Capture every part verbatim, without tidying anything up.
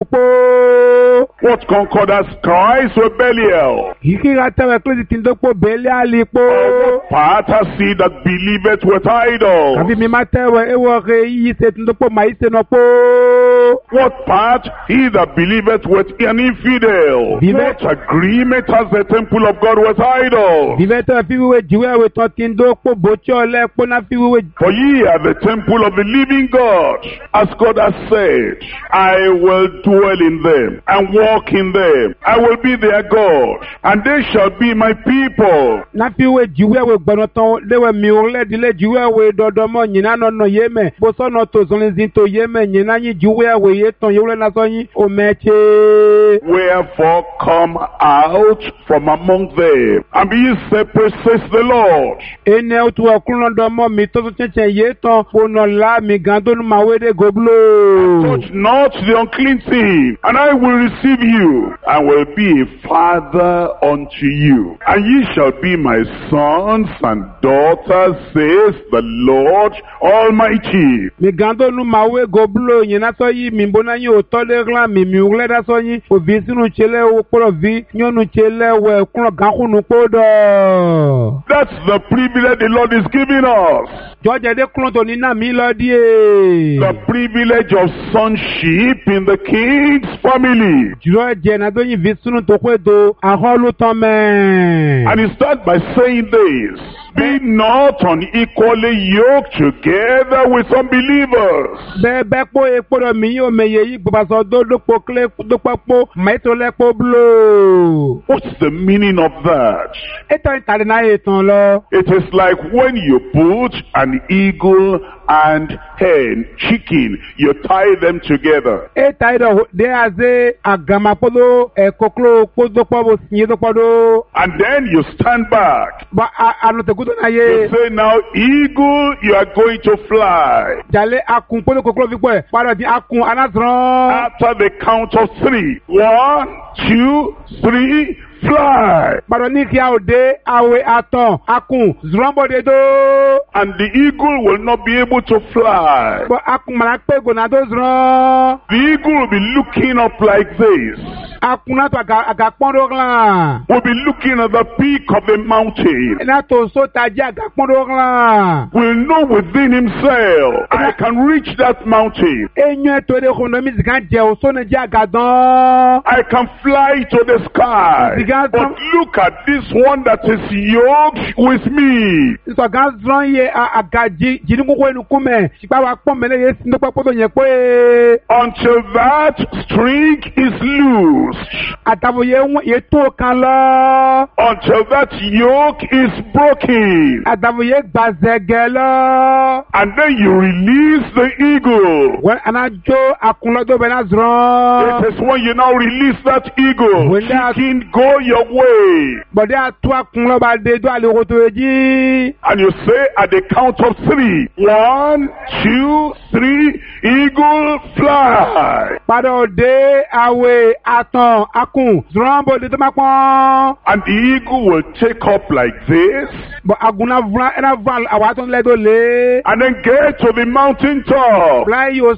What conquered us? Christ or Belial? What part has he that believeth with idols? What part he that believeth with an infidel? What agreement has the temple of God with idols? For ye are the temple of the living God, as God has said, I will dwell in them and walk in them. I will be their God, and they shall be my people. Wherefore come out from among them, and be ye separate, says the Lord. Touch not the unclean thing, and I will receive you, and will be a father unto you, and ye shall be my sons and daughters, says the Lord Almighty. That's the privilege the Lord is giving us. The privilege of sonship in the King's family. And he starts by saying this: be not unequally yoked together with unbelievers. What's the meaning of that? It is like when you put an eagle and hen, chicken, you tie them together. And then you stand back. You say, now, eagle, you are going to fly. After the count of three. One, two, three, fly. And the eagle will not be able to fly. The eagle will be looking up like this. Will be looking at the peak of the mountain. Will know within himself, I can reach that mountain. I can fly to the sky. But look at this one that is yoked with me. Until that string is loosed. Until that yoke is broken. And then you release the eagle. It is when you now release that eagle, you can go your way. And you say at the count of three. One, two, three, eagle fly. And the eagle will take up like this. And then get to the mountain top.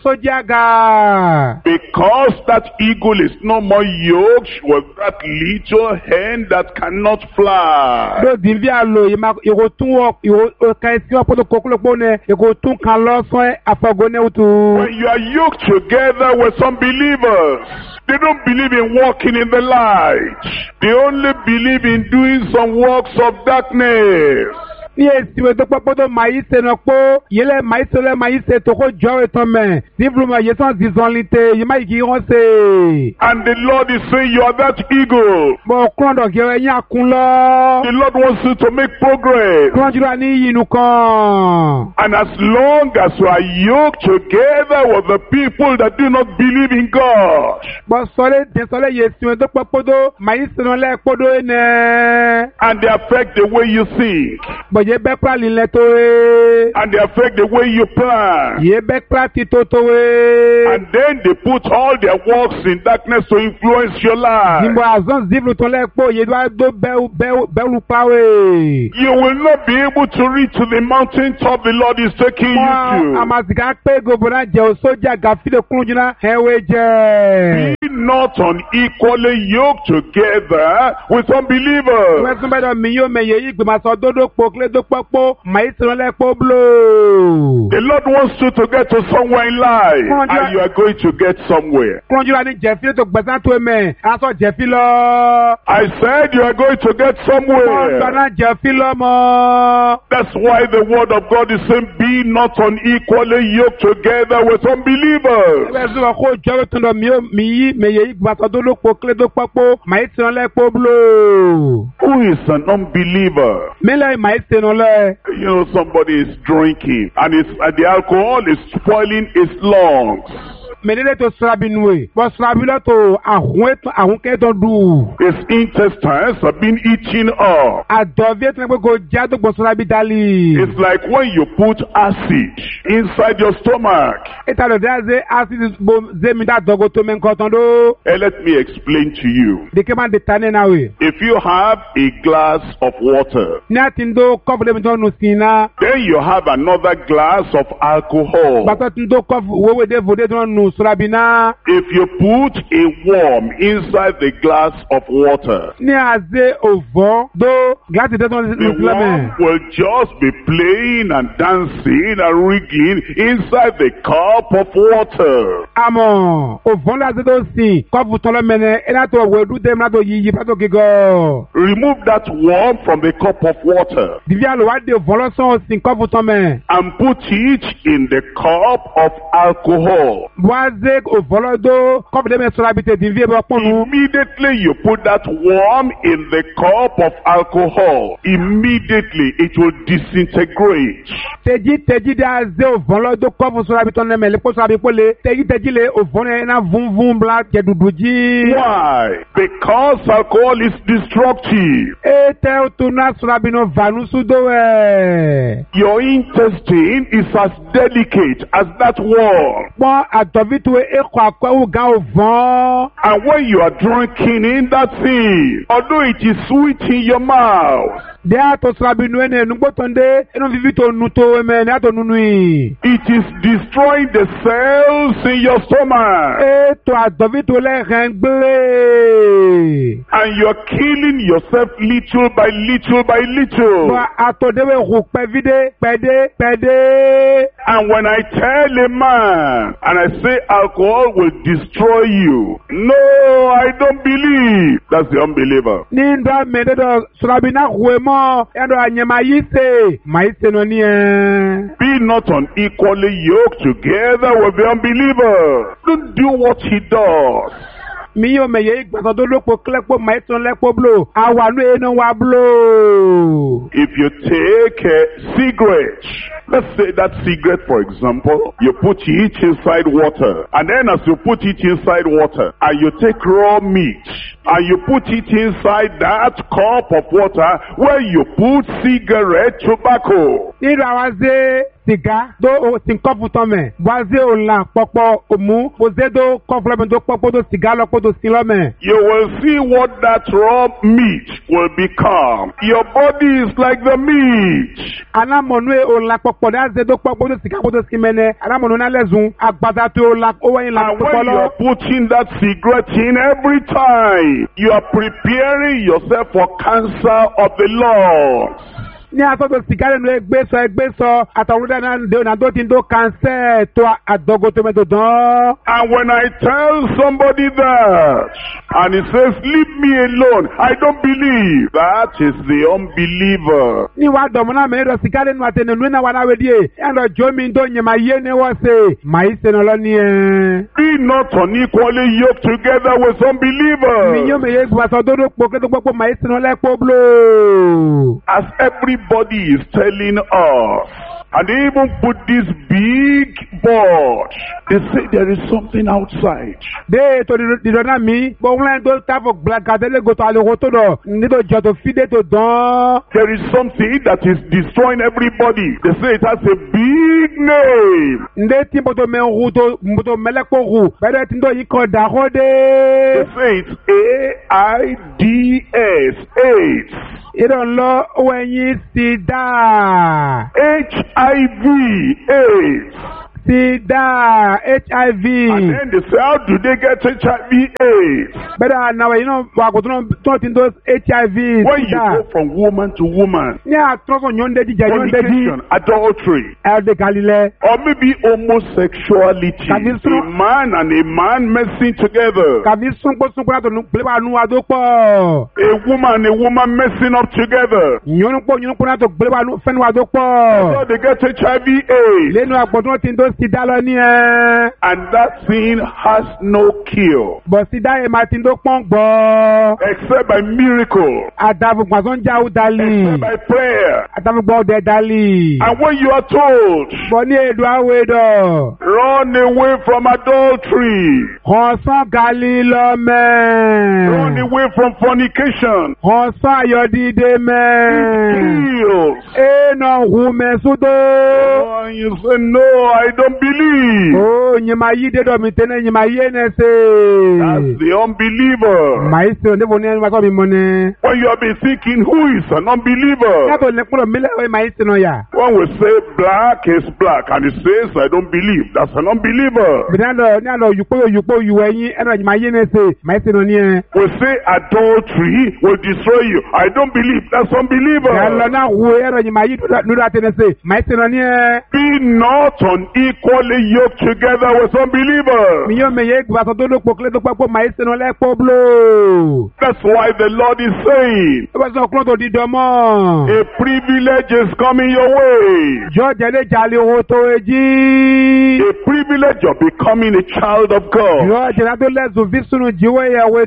Because that eagle is no more yoked with that little hen that cannot fly. When you are yoked together with some believers, they don't believe in walking in the light. They only believe in doing some works of darkness. And the Lord is saying you are that eagle. The Lord wants you to make progress. And as long as you are yoked together with the people that do not believe in God, and they affect the way you think, and they affect the way you plan, and then they put all their works in darkness to influence your life, you will not be able to reach to the mountain top the Lord is taking you to. not unequally yoked together with unbelievers. Wẹ́sùn bẹ́ẹ̀ mi yóò mẹ̀yẹ yìí gbèmọ̀ sọ dódó po kílédó pọ́pọ́ màá sọ̀rọ̀ lẹ́pọ̀ bló. The Lord wants you to get to somewhere in life, and you are going to get somewhere. Kúrọ̀njú ni jẹ̀fí tó gbẹ̀sán tó mẹ̀ aṣọ jẹ̀fí lọ. I said you are going to get somewhere. Kúrọ̀njú náà jẹ̀fí lọ mọ́. That's why the word of God is saying, be not unequally yoked together with unbelievers. Wẹ́sùn bẹ́ẹ̀ kó jẹ́ tó lọ mi yí mẹ̀yẹ yìí gbèmọ̀ sọ dódó po kílédó pọ́pọ́ màá sọ̀rọ̀ lẹ́pọ̀ bló. Who is an unbeliever? Mílẹ̀ màá sọ̀rọ̀ lẹ́. You know, somebody is drinking, and, it's, and the alcohol is spoiling his lungs. Mèdèdè tó srabi nùwé, bọ́ srabi lọ tó àhún ètò àhún kẹ́tọ̀ dù. His intestines have been eaten up. Àdọ̀bí ètò ẹgbẹ́ kò já tó gbọ́ srabi dálì. It's like when you put acid inside your stomach. Ètò àdọ̀dẹ́ àzẹ́ acid bo zemi dá dọ́gọ́ tó mẹ́ńkọ́ tán dó. Hey, let me explain to you. Dèké máa de tani náà wè. If you have a glass of water, Ní àti ń dó kọ́fù lẹ́mi tó nù sí iná. then you have another glass of alcohol. Bàtà tí ń dó kọ́fù wéwèdè vòdè tó nù srabi náà. If you put a worm inside the glass of water, Ní àzẹ́ òvọ́ dó gíláàsì tó nù the sílẹ̀mẹ̀. worm will just be playing and dancing and wriggling inside the cup of water. Àmọ́ òvọ́ lásìkò tó sìn kọ́fù tọ́lọ́ mẹ́nẹ́ ẹ̀ náà tó wẹ̀dú tẹ́ ẹ̀ náà tó yíyí pátó gígọ́. Remove that worm from the cup of water Dìbí àlùwádìí òvọ́ lọ́sàn-án sìn kọ́fù tán mẹ́. and put it in the cup of alcohol. Boise ovolodo kọ́pù dẹ́mẹ̀ sọ̀rọ̀ àbí tètè fi ẹ̀bọ̀ pọ̀nù. Immediately you put that worm in the cup of alcohol, immediately it will disintegrate. Tẹ̀jí tẹ̀jí dẹ́ àzẹ́ ovolodo kọ́pù sọ̀rọ̀ àbí tọ́nu ẹ̀mẹ̀ lẹ́kọ́ sọ̀rọ̀ àbí pọ́lẹ̀. Tẹ̀jí tẹ̀jí lé ovolodo ẹ̀ náà vúnvún bla jẹ̀dùdù jí. Why? Because alcohol is destructive. E tẹ́ o tó náà sọ̀rọ̀ àbí náà vanusu dó ẹ̀. Your intestine is as delicate as that worm. Pọ́n àtọ̀bítú ẹ̀kọ́ àkọ́wò gan ovọ́n. And when you are drinking in that thing, although it is sweet in your mouth, Dẹ́ àtọ̀ sọ̀rọ̀ àbí nu ẹ̀nẹ̀ nugbótọ́ndé ẹnu fífi tó nu tó ẹ̀mẹ̀ ní àtọ̀ nunu yìí. it is destroying the cells in your stomach. Ètò àtọ̀bítú lẹ́hìn gbélé. And you're killing yourself little by little by little. Wa atọ̀dẹ́wẹ̀ hù pẹ̀vídé pẹ̀dé pẹ̀dé. And when I tell a man, and I say alcohol will destroy you, no, I don't believe. That's the unbeliever. Ní ndọ́ mẹ́tẹ́dọ̀ sọ̀rọ̀bìnà hùwẹ̀ mọ́ ẹ̀dọ̀ ànyẹ̀mà yìí sè mà yìí sè nọ ní ẹ̀. Be not unequally yoked together with the unbeliever. Don't do what he does. Mi yóò mẹ̀yẹ ìgbàsọ̀ tó lópo kílẹ̀pọ̀ mà yìí sàn lẹ́pọ̀ blò. Àwa ló yẹ ní wa blò. If you take a cigarette, let's say that cigarette, for example, you put it inside water, and then as you put it inside water, and you take raw meat, and you put it inside that cup of water where you put cigarette tobacco. Nínú àwa ṣe sìgá tó o sì ń kọ́pù tán mẹ̀. Wá ṣe òǹlà pọ̀pọ̀ òmù. Kò ṣe tó kọ́pù lọ́mọ tó pọ́pọ́ tó sìgá lọ́pọ̀ tó sí lọ́mẹ̀. You will see what that raw meat will become. Your body is like the meat. Alámọ̀nú ẹ̀ òǹlà pọ̀pọ̀ ní àṣẹ tó pọ́pọ́ tó sìgá tó sí mẹ́nẹ́. Alámọ̀nú náà lẹ́sùn àgbàdá tó la ó wẹ́yìn la And pọ̀pọ̀ when lọ. you are putting that cigarette in every time, you are preparing yourself for cancer of the lungs. Ní asọ́tò sìgá lẹ́nu ẹgbẹ́ sọ ẹgbẹ́ sọ àtàwọn ọ̀dọ́ náà dé ọ̀nà tó ti ń dó cancel tó àdọ́gọ́ tó mẹ́tò dán. And when I tell somebody that, and he says, leave me alone, I don't believe. That is the unbeliever. Ní wàá dọ̀mọ́ náà mẹ́rin lọ sìgá lẹ́nu àtẹnu ìlú náà wà náà wẹ̀ díẹ̀. Ẹ̀ lọ jọ́ mi tó yẹn máa yé ni wọ́n ṣe. Màá yí sẹ́nu lọ ní ẹ̀. Be not unequally yoked together with Mi unbelievers. yóò mẹ́yẹ gbàsọ̀ tó dó pọ̀ kí tó gbọ́ pọ̀ màá yí sẹ́nu lẹ́pọ̀ blò. As everybody is telling us, and they even put this big board, they say there is something outside. Dé ètò ìdìdọ̀ náà mi, bọ̀ wọ́n lẹ́yìn tó tábọ̀ gbàgàdélé gòtò àlòkò tó dọ̀ nítorí jọ tó fídé tó dán. There is something that is destroying everybody. They say it has a big name. Ndé tí mbòtò mẹ́ hu tó mbòtò mẹ́lẹ́kọ̀ hu, bẹ́ẹ̀ tí ń dọ̀ yìí kọ́ dàkọ́ dé. They say it's A I D S, AIDS. Ìrọ̀lọ́ wẹ̀yìn sida. H I V, AIDS. Sida, H I V. And then they say, how do they get H I V AIDS? Bẹ́ẹ̀ náà you know wà kò tún tó ti those H I V. When you go from woman to woman, ní àtúnṣe yọ̀ǹdẹ́jì jẹ́ yọ̀ǹdẹ́jì. fornication, adultery, Ẹ̀ẹ́dẹ̀ kalilẹ̀. or maybe homosexuality, Kàbí a sún- man and a man messing together, Kàbí súnpọ̀-súnpọ̀ láti pèlébà nu adó pọ̀. a woman and a woman messing up together, Yọ̀nùpọ̀ yọ̀nùpọ̀ láti pèlébà nu fẹ́nu adó pọ̀. so they get H I V AIDS. Lẹ́nu àgbọ̀dún ti ń tó Sida lọ ní ẹ. And that thing has no cure Bọ̀ Sida yẹn máa ti ń tó pọ́n gbọ́. except by miracle, Àdàbùgbà tó ń já ó dalì. except by prayer. Àdàbùgbà ọ̀dẹ̀ dalì. And when you are told, Bọ̀ ní èdò àwẹ̀dọ̀. run away from adultery, Ọ̀sán galí lọ run mẹ́. away from fornication, Ọ̀sán ayọ̀dídé mẹ́. kills. Èèna hùmẹ̀ sódò. Oh, and you say, no, I don't believe. Ó nyìmá yí dédọ̀ mi tẹ́lẹ̀ nyìmá yé nẹ ṣe. That's the unbeliever. Màá ṣe òní ní ẹni wá sọ́ mi mọ́ ni. When you have been thinking, who is an unbeliever? Yàtọ̀ ní kúrò mílẹ̀ wẹ̀ màá ṣe náà yà. When we say black is black and it says, I don't believe, that's an unbeliever. Bìnní àlọ́ ní àlọ́ yùpọ̀ yùpọ̀ yùwọ̀ ẹ̀yìn ẹ̀rọ nyìmá yé nẹ ṣe. Màá ṣe náà ní ẹ. We say adultery will destroy you. I don't believe, that's unbeliever. Yàlọ́ náà hu ẹ̀rọ nyìmá yí nùdọ̀ àtẹnẹ ṣe. Màá ṣe náà ní ẹ. Be not unequally yoked together with unbelievers. Mi yóò mẹ̀yẹ́ gbàtọ̀ tó ló pọ̀ kílẹ̀ tó pọ̀ màá ṣe náà lẹ́pọ̀ bló. That's why the Lord is saying, Ó bá sọ kúrò tó di dọ́mọ́. a privilege is coming your way. Jọ́ jẹ́lé jalè owó tó ejì. A privilege of becoming a child of God. Jọ́ jẹ́lá tó lẹ́sùn fi sunu jíwé ìyàwó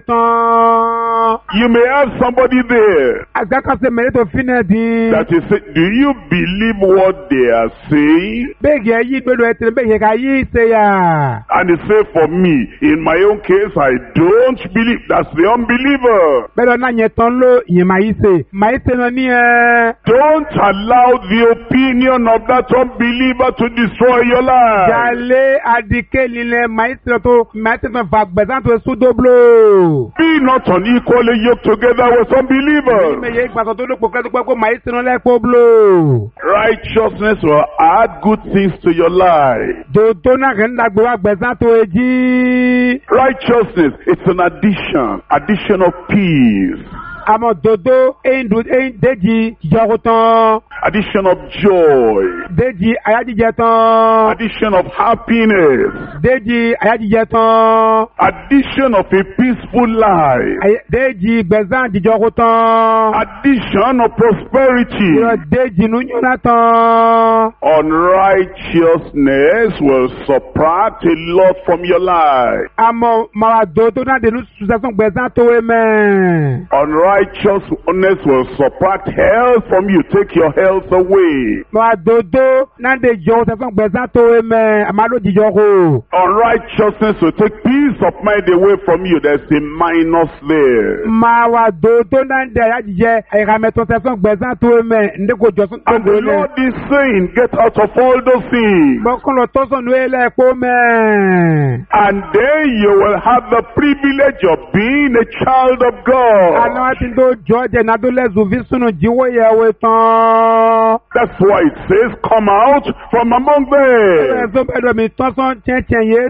tán. You may have somebody there Àgbàkànṣe mẹ́rin tó fi náà dín. that is saying, do you believe what they are saying? Bẹ́ẹ̀gì ẹ̀yí gbẹ́dọ̀ ẹ̀ tẹ̀lé bẹ́ẹ̀gì ẹ̀ka yí ṣe yà. And they say, for me, in my own case, I don't believe. That's the unbeliever. Bẹ́ẹ̀dọ̀ náà yẹn tán ló yẹn màá yí ṣe. Màá yí ṣe náà ní ẹ. Don't allow the opinion of that unbeliever to destroy your life. Jalè àdìkẹ́ lílẹ̀ màá yí ṣe náà tó màá yí ṣe náà fà gbẹ̀sán tó sódò bló. Be not unequally yoked together with unbelievers. Mẹ̀yẹ́ gbàtọ̀ tó ló pọ̀ kílẹ̀ tó pẹ́ kó màá yí ṣe náà lẹ́pọ̀ bló. Righteousness will add good things to your life. Dòdó náà kẹ́ ń dàgbé wá gbẹ̀sán tó ejì. Righteousness, it's an addition, addition of peace, Àmọ́ dòdó ẹ̀yìn dùn ẹ̀yìn déjì jọ̀kú tán. addition of joy, Déjì àyájíjẹ tán. addition of happiness, Déjì àyájíjẹ tán. addition of a peaceful life, Àyè- Déjì gbẹ̀sán jíjọkú tán. addition of prosperity. Yọ déjì núnyúná tán. Unrighteousness will subtract a lot from your life. Àmọ́ màá dòdó náà dènú sùsẹ́sùn gbẹ̀sán tó wé mẹ́. Unrighteousness will subtract health from you, take your health away. Màá dòdó náà dè jọ sẹ́sùn gbẹ̀sán tó wé mẹ́. Àmàlò jíjọkú. Unrighteousness will take peace of mind away from you. There's a minus there. Màá wà dòdó náà dè àyájíjẹ àyíkàmẹ́tọ̀ sẹ́sùn gbẹ̀sán tó wé mẹ́. Ndé kò jọ́sùn tó And the gbé mẹ́. Lord is saying, get out of all those things. Mọ̀kànlá tó sọ̀nù ẹ̀lẹ́ kó mẹ́. And then you will have the privilege of being a child of God. Àná ti ń tó jọ jẹ náà tó lẹ́sùn fi sùnù jíwó ìyàwó tán. That's why it says, come out from among them. Ẹ̀sùn bẹ̀rẹ̀ mi tán sán tiẹ̀tiẹ̀ yé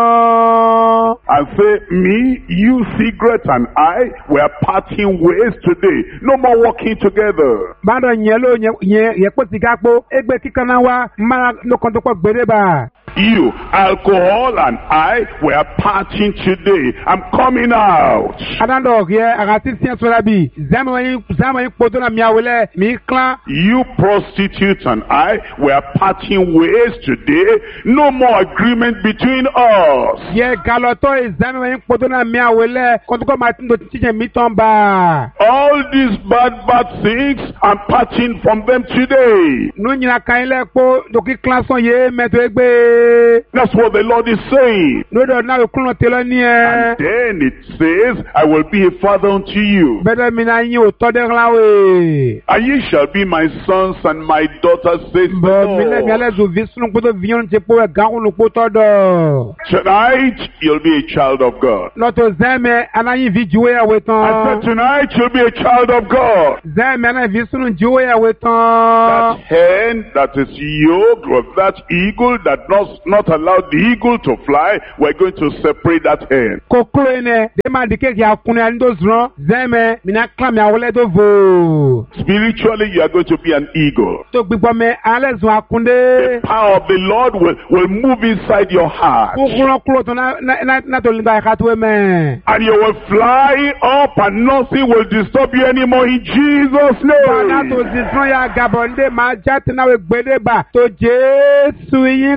tán. And say, me, you, cigarette, and I, we are parting ways today. No more walking together. Bàdàn yẹn ló yẹ yẹ kó sìgá kpó égbé kíkan náà wá máa lókàn tó kọ́ gbèrè bá. You, alcohol, and I, we are parting today. I'm coming out. Adándọ̀ yẹ àgàtí tiẹ̀ sọ̀rọ̀ bí zàmù yín kpótó náà miawo lẹ̀ mí klan. You, prostitute, and I, we are parting ways today. No more agreement between us. Yẹ galọ̀tọ̀ yìí zàmù yín kpótó náà miawo lẹ̀ kọ́ntùkọ́ máa ti ń do títí mi tán bá. All these bad, bad things, I'm parting from them today. Nu nyina kan yín lẹ̀ kpó dòkí klan sọ̀n yé mẹ́tò égbé. That's what the Lord is saying. Nu dọ̀ náà kúrò tẹ́lẹ̀ ní ẹ. And then it says, I will be a father unto you. Bẹ́ẹ̀ mi náà yín ò tọ́ dẹ́ ńlá wẹ̀. And ye shall be my sons and my daughters, says the Bọ̀ mi lẹ́ mi Lord. alẹ́ zò vi sunu kpótó vi yọ̀n ti kpó ẹ̀ gán kúlù kpótó dọ̀. Tonight, you'll be a child of God. Lọ́tọ̀ zẹ́mẹ̀ anáyín fi juwe yàwé I tán. said, tonight, you'll be a child of God. Zẹ́mẹ̀ anáyín fi sunu juwe yàwé That tán. hen that is yoked with that eagle that not not allow the eagle to fly, we're going to separate that hen. Kokoro ene de ma dike ki akune ani do zron zeme mina klam ya wole do vo. Spiritually, you are going to be an eagle. To gbigbo me ale zon akunde. The power of the Lord will, will move inside your heart. Kokoro klo to na na na to linga ka to me. And you will fly up and nothing will disturb you anymore in Jesus' Bana to name. zron ya gabonde ma jati na we gbede ba to Jesu yin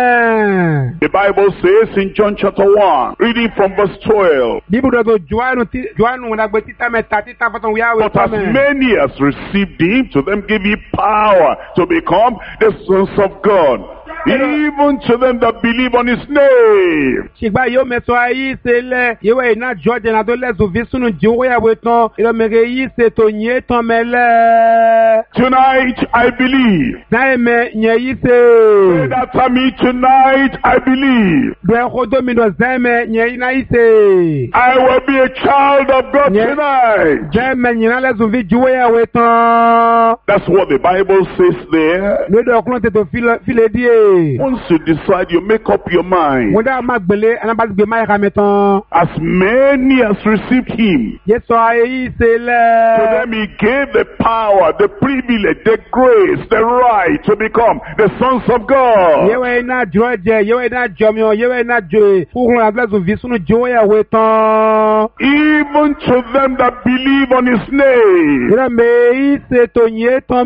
come. The Bible says in John chapter one, reading from verse twelve, Bible do Joanu ti Joanu na gbe tita meta tita faton we awe but as come. many as received him, to them give he power to become the sons of God, even to them that believe on his name. Shigba yo meso ayi se le yewe na George na do lezu visunu jiwo ya weton ilo mege yi se to nye ton mele. Tonight I believe. Na eme nye yi Say se. that to me, tonight I believe. Dwe khodo mi do zeme nye yi na yi se. I will be a child of God Yeah. tonight. Zeme nye na lezu vi jiwo ya weton. That's what the Bible says there. Lwe do klon te to file file die. Once you decide, you make up your mind. Wanda magbele anabas gbe ma ya meton. As many as received him, Yeso ayi se to le. them he gave the power, the privilege, the grace, the right to become the sons of God. Yewe na George, yewe na Jomio, yewe na Joe. Fukun na lezu visunu jiwo ya weton. Even to them that believe on his name. Ira me yi se to nye ton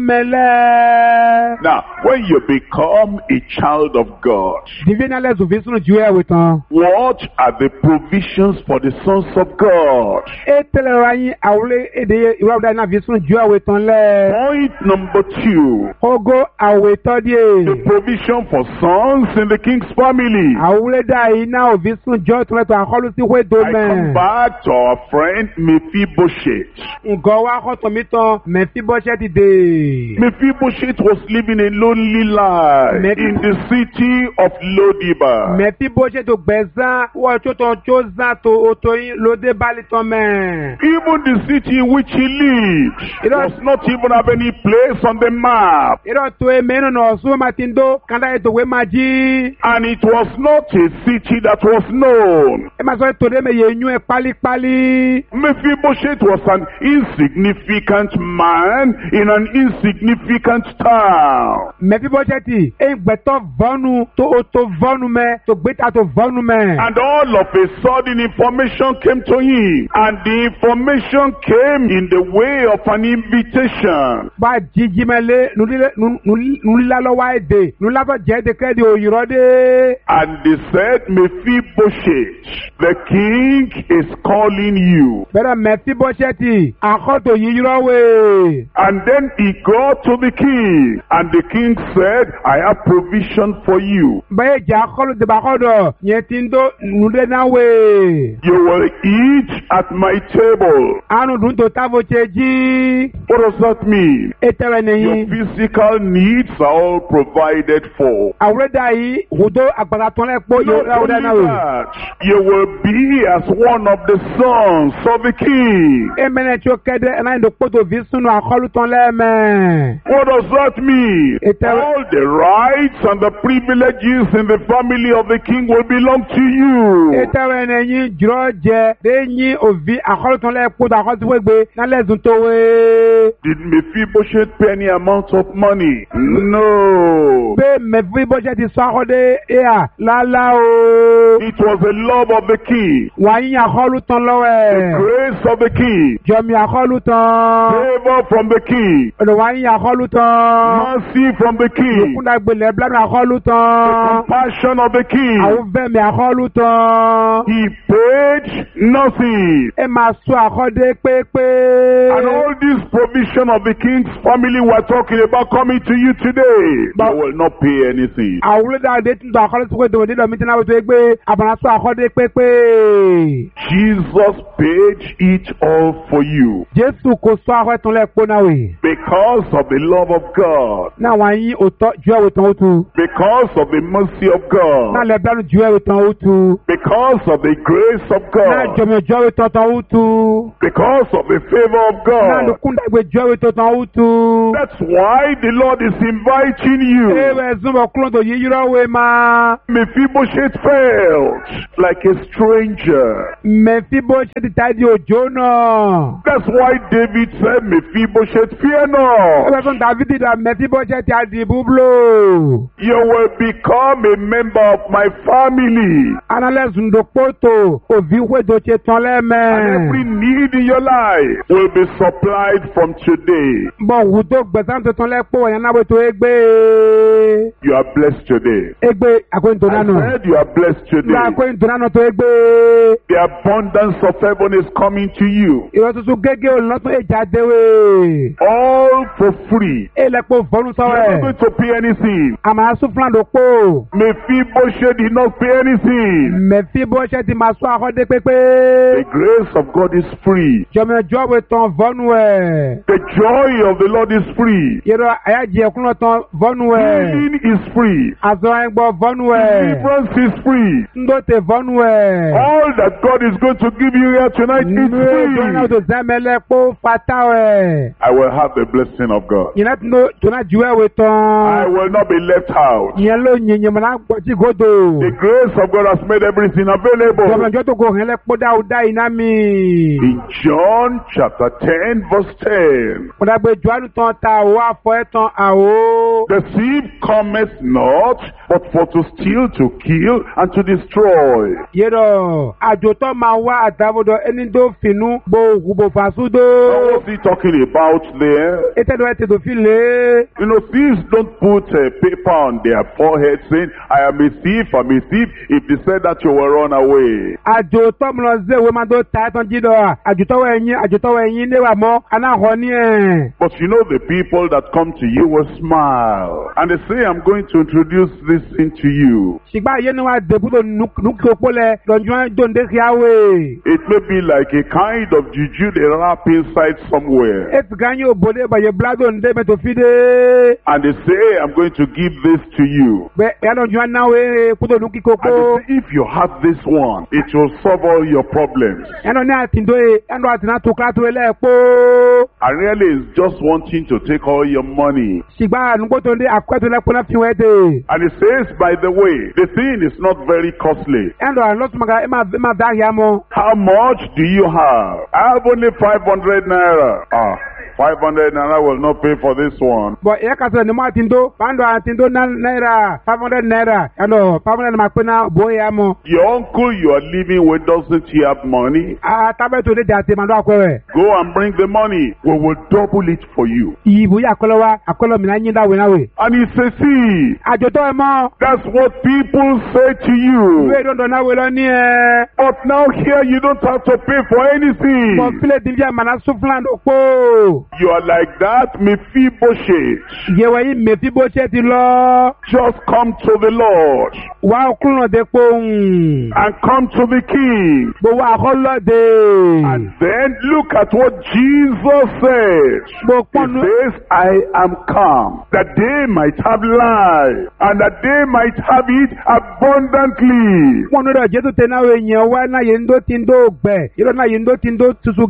mele. Now, when you become a child of God, Divine na lezu visunu jiwo ya weton. what are the provisions for the sons of God? E tele rayin awle ede iwa da na visunu jiwo ya weton le. Point number two, Ogo aweton the die. provision for sons in the king's family. Awle da ina o visunu jiwo to le to akolu si we do I come me. back to our friend Mephibosheth. Ngo wa ko to mi ton Mephibosheth de. Mephibosheth was living a lonely life Mephi- in the city of Lodibar. Mephibosheth to gbezan wo to ton chozan to otoyin lode bali ton me. Even the city in which he lived It was- does not even have any place on the map. Iro to e meno no so matindo kanda e to we maji. And it was not a city that was known. E ma so to de me ye nyu e pali pali. Mephibosheth was an insignificant man in an insignificant town. Mephibosheth e gbeto vonu to o to vonu me to gbeta to vonu me. And all of a sudden information came to him. And the information came in the way of an invitation. Ba jiji mele nulile nulila lo wa ede nulila to je de kredi oyiro de. And they said, Mephibosheth, the king is calling you. Bera Mephibosheth akoto yiro we. And then he got to the king. And the king said, I have provision for you. Ba ja kolu de ba kodo nyetindo nude na we. You will eat at my table. Anu dun to tavo cheji. What does that mean? Etere Your neyin. physical needs are all provided for. Awure da yi hudo agbara ton le po yo Not la only na we. that, you will be as one of the sons of the king. Emene cho kede na ndo poto visunu akolu ton le me. What does that mean? It- All the rights and the privileges in the family of the king will belong to you. Etere neyin juro je de yin ovi akolu ton le po da akolu ti we gbe na le zun to we. Did Mephibosheth pay any amount of money? No. Be Mephibosheth ti so akode ea la la o. It was the love of the king, Wa yin akolu ton lo the we. grace of the king, Jomi akolu ton. favor from the king, Odo wa yin akolu ton. mercy from the king, Kunda gbele blanu akolu ton. compassion of the king. Àwọn fẹ́mi akolu ton. He paid nothing. Ẹ máa sọ àkọ́dé pépé. And all this provision of the king's family we're talking about coming to you today, But- you will not pay anything. Àwọn olódàdé tún tọ́ àkọ́dé tó kó dòwò dídọ̀ mi tí náà wọ́n tó gbé àbànà sọ àkọ́dé pépé. Jesus paid it all for you Jésù kò sọ àkọ́dé tún lẹ́ẹ̀kọ́ náà wè. because of the love of God, Náà wọ́n yín òótọ́ ju ẹ̀wò tán ó tu. because of the mercy of Náà God, lẹ blanu ju ẹ̀wò tán ó tu. because of the grace of Náà Na God. jọmọ jọwe tọ̀tàn utu. Because of the favor of Na God. lukunda gbe jọwe tọ̀tàn utu. That's why the Lord is inviting you. Ewe zumbo kulondo yiyirawe ma. Mephibosheth felt like a stranger. Mephibosheth tadi ojo náà. That's why David said, Mephibosheth, fear not. Ewe fún Dávidi la Mephibosheth adi bublo. You will become a member of my family. Analẹ zundopoto oviwe doche tán And every lẹ́mẹ̀. need in your life will be supplied from today. Bọ̀ wùdó gbẹ̀sán tuntun lẹ́pọ̀ ẹ̀yàn náà bó tó egbe. You are blessed today. Egbe àkóyintò I nánu. said you are blessed today. Gba àkóyintò nánu tó egbe. The abundance of heaven is coming to you. Ìwọ tuntun gégé olùlọ́tún èjà déwé. All for free. Èlẹ̀pọ̀ fọ́nù You are not sọ́wẹ́. going to pay anything. Àmà súnfúnà ló pò. Mephibosheth did not pay anything. Mephibosheth máa sọ àkọ́dé pépé. The grace of God is free. Jọmọjọ́ wo tán vọ́nù ẹ̀. The joy of the Lord is free. Yẹ́rọ àyájẹ́ ẹ̀kúnlọ́ tán vọ́nù ẹ̀. Healing is free. Àzọ ẹ̀gbọ́ vọ́nù ẹ̀. Deliverance is free. Ndóte vọ́nù ẹ̀. All that God is going to give you here tonight is Nínú ètò náà free. tó zẹ́mẹ́lẹ́ kó fata ẹ̀. I will have the blessing of God. Yìnyín tó tó náà ju ẹ̀wé I tán. will not be left out. Yẹn ló yìnyín mọ̀ náà gbọ́ tí gòdò. The grace of God has made everything available. Jọmọjọ́ tó kò hẹ́lẹ́ kó dáúdá iná mi. In John chapter ten verse ten. Mo dàgbé Jòhánù tán ta àwọ̀ àfọ̀ ẹ̀ tán àwọ̀. The thief cometh not, but for to steal, to kill, and to destroy. Yẹ́rọ àjò tó máa wá àtàwọ̀dọ̀ ẹni tó fìnnú bo òhùbò fàṣúdó. Now, what's he talking about there? Ètò ẹ̀ tètò fi lé. You know, thieves don't put a paper on their forehead saying, I am a thief, I'm a thief. If they said that, you will run away. Àjò tó mú lọ sí ìwé máa tó ta ẹ̀ tán jí lọ. Àjò tó wọ ẹ̀yìn àjò tó wọ ẹ̀yìn léwà mọ́ anáhọ̀ ní ẹ̀. But you know, the people that come to you will smile. And they say, I'm going to introduce this thing to you. Ṣùgbọ́n àyè ni wọ́n á dèbò tó nùkì òpó lẹ̀ lọ́jọ́ dòǹdé kíáwé. It may be like a kind of juju they wrap inside somewhere. Ètù kan yóò bòde bàyẹ̀ bíládò ǹdé mẹ́tò fi dé. And they say, I'm going to give this to you. Bẹ́ẹ̀ ẹ̀ lọ́jọ́ náwó kótó nùkì kókó. And they say, if you have this one, it will solve all your problems. Ẹ̀ lọ ní àtìndó yẹ ẹ̀ lọ àtìná tó ká tó ẹ lẹ́ẹ̀kọ́. And really, it's just wanting to take all your money. Ṣùgbọ́n ànúgbò tó ń dé àkọ́tò lẹ́kọ́ náà fi wẹ́ dé. And it says, by the way, the thing is not very costly. Ẹ̀ lọ àlọ́tùmọ̀gá ẹ̀ máa dá yà mọ́. How much do you have? I have only five hundred naira. Ah, five hundred naira will not pay for this one. Bọ̀ ìyá kàtó ni mo àtìndó pàǹdọ̀ àtìndó náírà five hundred naira. Ẹ̀ lọ five hundred máa pé náà bóyá mọ́. Your uncle you are living with, doesn't he have money? Àtàbẹ̀ tó dé jà tè màdó àkọ́rẹ̀. Go and bring the money. We will double it for you. Ìbò yà kọ́lọ́ wa àkọ́lọ́ mi náà yín dáwé náwé. And he says, see, Àjò tó ẹ mọ́. that's what people say to you. Ìwé ìdọ̀dọ̀ náà wé lọ ní ẹ. But now here you don't have to pay for Bọ̀ anything. fílẹ̀ dìbí àmàlà súnfúnlá òpó. You are like that Mephibosheth. Ìyẹ̀wò yìí mèfí bó ṣe ti lọ. Just come to the Lord Wà á kúrò dé pohùn. and come to the King. Gbogbo àkọlọ́dẹ. And then look at what Jesus said. Gbogbo He pọ́nú. says, I am come, that they might have life, and that they might have it abundantly. Pọ́nú rẹ̀ Jésù tẹ̀ náà èèyàn wá náà yẹn ń dó ti ń dó gbẹ̀. Yẹ́rọ náà yẹn ń dó ti ń dó tutù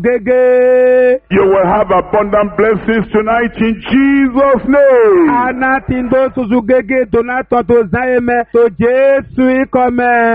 gégé. You will have abundant blessings tonight in Jesus' name. Ana ti ń dó tutù gégé tó náà tán tó záyé mẹ́ tó Jésù ikọ̀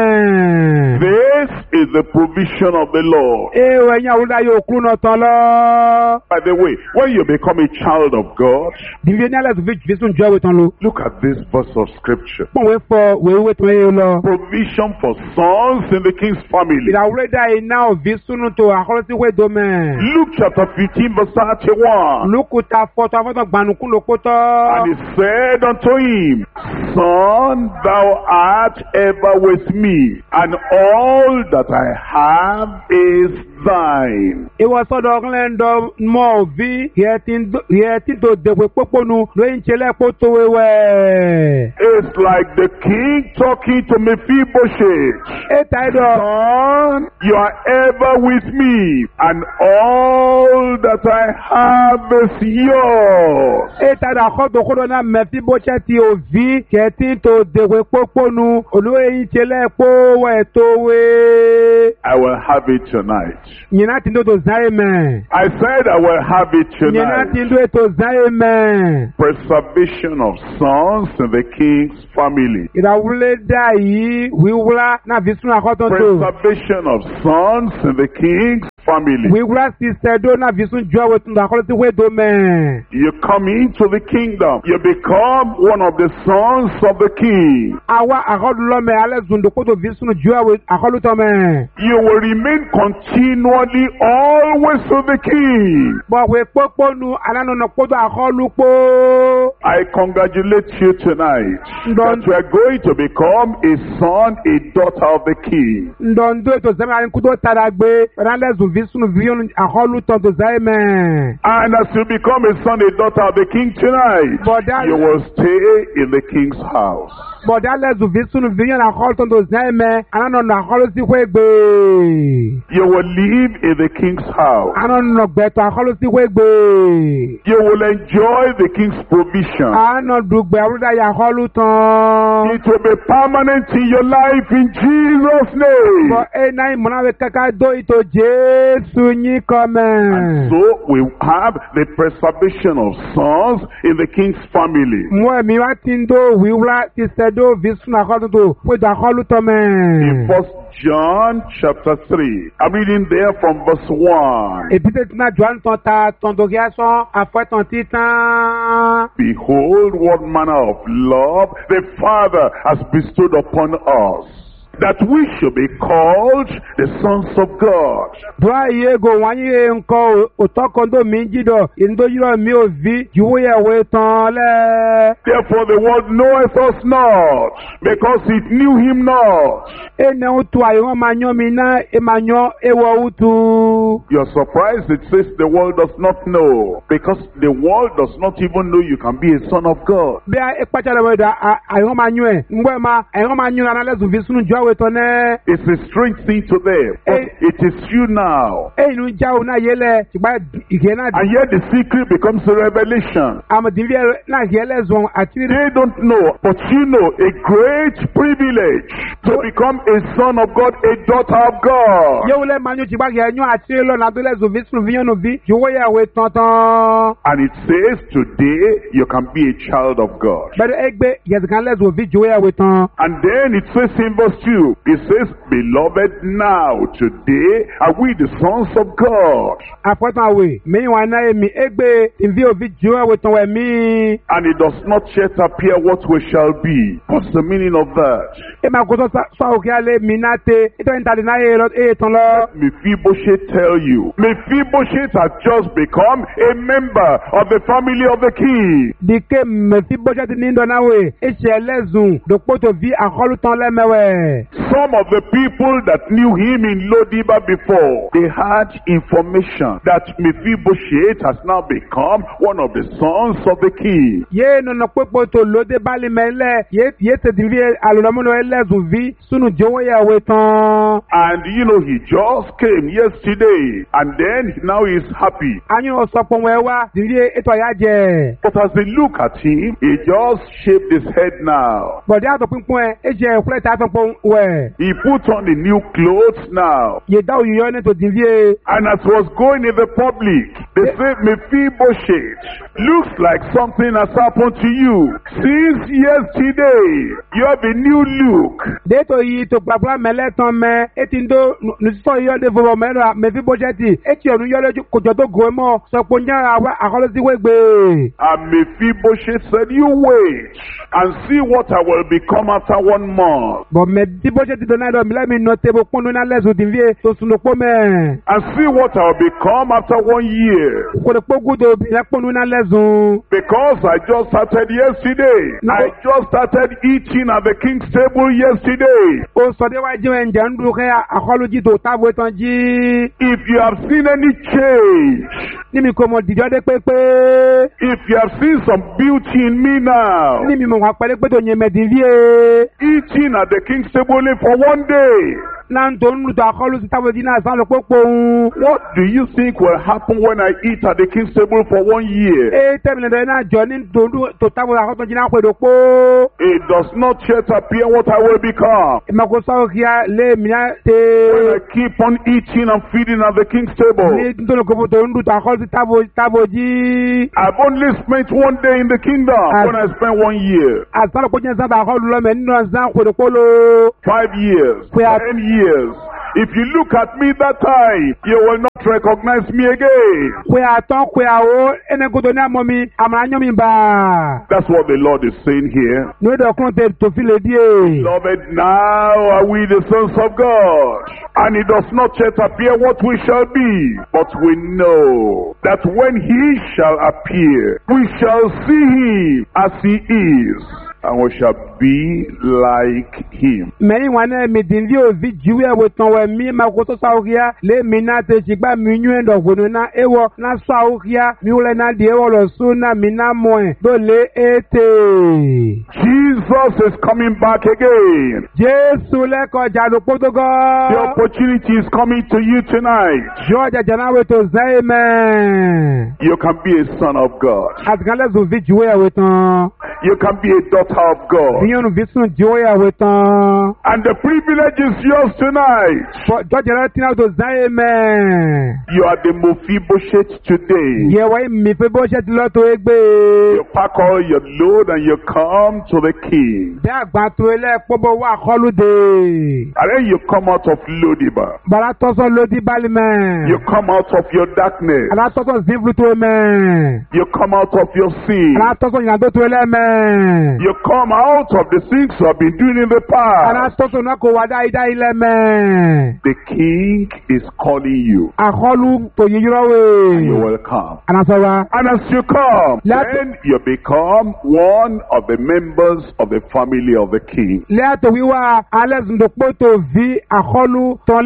mẹ́. This is the provision of the Lord. Èèwọ̀ ẹ̀yìn àwùjọ yóò kúrò náà tán lọ. By the way, when you become a child of God, Dìbí ní alẹ́ tó fi fi sùn jọ́ ìwé tán lọ. look at this verse of scripture. Pọ̀wé fọ wéwé tó yẹ lọ. Provision for sons in the king's family. Ìdàwúrẹ́ dá iná òbí súnú tó àkọlọ́sí wé domẹ́. Luke chapter fifteen verse thirty-one. Lókùtà fọ́tọ̀ afọ́tọ̀ gbanukún ló kó And tọ́. he said unto him, Son, thou art ever with me, and all that I have is thine. Ìwọ sọ́dọ̀ ọkùnrin dọ̀ mọ́ òbí yẹ tí tó dẹ̀pẹ̀ pópónu lóyún ṣẹlẹ̀ kó tó wéwẹ̀. It's like the king talking to Mephibosheth. Ètà ìdọ̀. Son, you are ever with me, and all that I harvest yours. Eta da kodo kodo na mefi bocheti ovi keti to dewe poponu oluwe inchele po wetowe. I will have it tonight. Nyina tindo to zaime. I said I will have it Nyina tonight. tindo to zaime. Preservation of sons in the king's family. Ira wule dai wiwula na visunu akoto to. Preservation of sons in the king's family. Wiwula sister do na visunu jwa wetu akoto ti wedo me. You come into the kingdom. You become one of the sons of the king. Awa akodo lo me ale zundo koto visunu jwa wetu akoto to me. You will remain continually always with the king. Bo we poponu alano no kodo akolu po. I congratulate you tonight that you are going to become a son, a daughter of the king. Ndondo to zema nkudo taragbe rale zu visunu vion akolu to to zaime. And as you become a son, a daughter of the king tonight, But that- you will stay in the king's house. But ale zu visunu vion akolu to to zaime alano no akolu si kwegbe. You will live in the king's house. Alano no gbe to akolu si kwegbe. You will enjoy the king's provision. Ano dugbe awuda ya akolu ton. It will be permanent in your life in Jesus' name. But e na imona we kaka do ito Jesu nyi come. So we have the preservation of sons in the king's family. Mo mi wa tindo wiwla ti sedo visunu akolu to we do akolu to me. In First John chapter three, I'm reading there from verse one. Epite tina Joan ton ta ton dogiason afwe ton titan. Behold, what manner of love the Father has bestowed upon us, that we should be called the sons of God. Dwa yego wanyi nko otokondo minjido indo yiro mi ovi juwe we ton le. Therefore the world knoweth us not, because it knew him not. Ene utu ayo manyo mina e manyo ewo utu. You're surprised it says the world does not know, because the world does not even know you can be a son of God. Be e pachale we da ayo manyo e ngwe ma ayo manyo na le zu visunu jwa we ton ne. It's a strange thing to them, but it is you now. E nu jaw na yele tiba igena And yet the secret becomes a revelation. am divie na yele zon atiri. They don't know, but you know, a great privilege to become a son of God, a daughter of God. Yewule manyo tiba ge nyo atiri lo na dole zu visunu vion no vi juwe ya we ton ton. And it says today you can be a child of God. But egbe yezgan le zu vi juwe ya we ton. And then it says in verse two, it says, beloved, now today are we the sons of God. Après ton we me wa na emi egbe invi ovi juwe we ton we mi. And it does not yet appear what we shall be. What's the meaning of that? E ma ko so so o ki ale minate ito intade na e lo e ton lo. Mephibosheth tell you, Mephibosheth has just become a member of the family of the king. Dike me fi boja ti nindo na we e se lezun do poto vi akolu ton le mewe. Some of the people that knew him in Lodiba before, they had information that Mephibosheth has now become one of the sons of the king. Ye no no popo to lode bali mele ye ye te divi alomo no elezun vi sunu jowo ya we ton. And you know, he just came yesterday, and then now he's happy. Anyo osopon we wa divi eto ya je. But as they look at him, he just shaved his head now. Bode ato pinpon e je kule ta ton pon we. He put on the new clothes now. Ye da oyo ne to divi. And as was going in the public, they say, Mephibosheth, looks like something has happened to you. Since yesterday, you have a new look. De to yi to gbagba mele ton me etindo nu so yo de vo melo me fi bojeti eti onu yo leju kojo to go mo so po nyara wa akolo si wegbe. And Mephibosheth said, you wait and see what I will become after one month. But me di bojeti do na do mi let me no te bo ponu na lezu divie to sunu po me. And see what I will become after one year. Ko de pogu do bi na ponu na lezu. Because I just started yesterday. No. I just started eating at the king's table yesterday. O so de wa je nje ndu ke akolo ji to tabo ton ji. If you have seen any change, Ni mi ko mo dijo de pepe. if you have seen some beauty in me now, Ni mi mo wa pele pe to yen me divie. eating at the king's table only for one day, náà ń tó ń lùtọ̀ àkọlù sí táwọn ìdí náà sàn lọ pópó òun. What do you think will happen when I eat at the king's table for one year? Ee tẹ́mi lẹ́dọ̀ náà jọ ní tó táwọn àkọ́tọ̀ jí náà pè dòpó. It does not yet appear what I will become. Ìmọ̀kò sọ̀rọ̀ kí á lé mìíràn tẹ́. When I keep on eating and feeding at the king's table. Ní nítorí kò tó ń lùtọ̀ àkọlù sí táwọn jí. I've only spent one day in the kingdom As, when I spent one year. Àtàlọ́ kò jẹ́ sábà àkọlù lọ́mọ nínú ọ̀sán pè dòpó lo. Five years. We are, ten years. If you look at me that time, you will not recognize me again. Pé àtọ́ pé àwọ̀ ẹni kò tó ní àmọ́ mi, àmọ́ àyàn mi bá. That's what the Lord is saying here. Ní ìdọ̀ kún tẹ tó fi lè díè. Beloved, now are we the sons of God, and it does not yet appear what we shall be, but we know that when he shall appear, we shall see him as he is, and we shall be like him. Mẹ́rin wọn náà mi dín bí òbí juwé ẹ̀wò tán wẹ̀ mí máa kó tó sáwókíá lé mi náà tẹ̀ ṣìgbà mi yún ẹ̀dọ̀ gbòdò náà ẹ̀wọ̀ náà sáwókíá mi wọlé náà di ẹ̀wọ̀ lọ sún náà mi náà mọ̀ ẹ̀ ló lé ètè. Jesus is coming back again. Jésù lẹ́kọ̀ọ́ jàdó pótógọ́. The opportunity is coming to you tonight. Yóò jẹjẹ náà wẹ̀ tó zẹ́yìn mẹ́. You can be a son of God. Àtìkálẹ̀ zò fi juwé ẹ̀wò tán. You can be a daughter of God. Bíyànjú fi sùn juwé ẹ̀wò tán. And the privilege is yours tonight. Jọ́jẹ̀ náà tí náà tó zẹ́yìn mẹ́. You are the Mephibosheth today. Yẹ̀wọ̀ mi fẹ́ bó ṣe ti lọ́ tó égbé. You pack all your load and you come to the king. Bí àgbà tó ilé pọ́bọ̀ wà kọ́lù dé. And then you come out of Lodibar. Bàrà tọ́sọ̀ lódì bálí mẹ́. You come out of your darkness. Àlá tọ́sọ̀ zífù tó mẹ́. You come out of your sin. Àlá tọ́sọ̀ ìyàndó tó ilé mẹ́. You come out of the things you have been doing in the Àlá past. tọ́sọ̀ náà kò wá dáidá ilé mẹ́. The king is calling you. Àkọlù tó yí And you yúrọ́wé. will come. Àlá sọ wa. And as you come, Let- then you become one of the members of the family of the king. Lẹ́yàtọ̀ wíwá alẹ́ zùndòpó tó vi àkọlù tán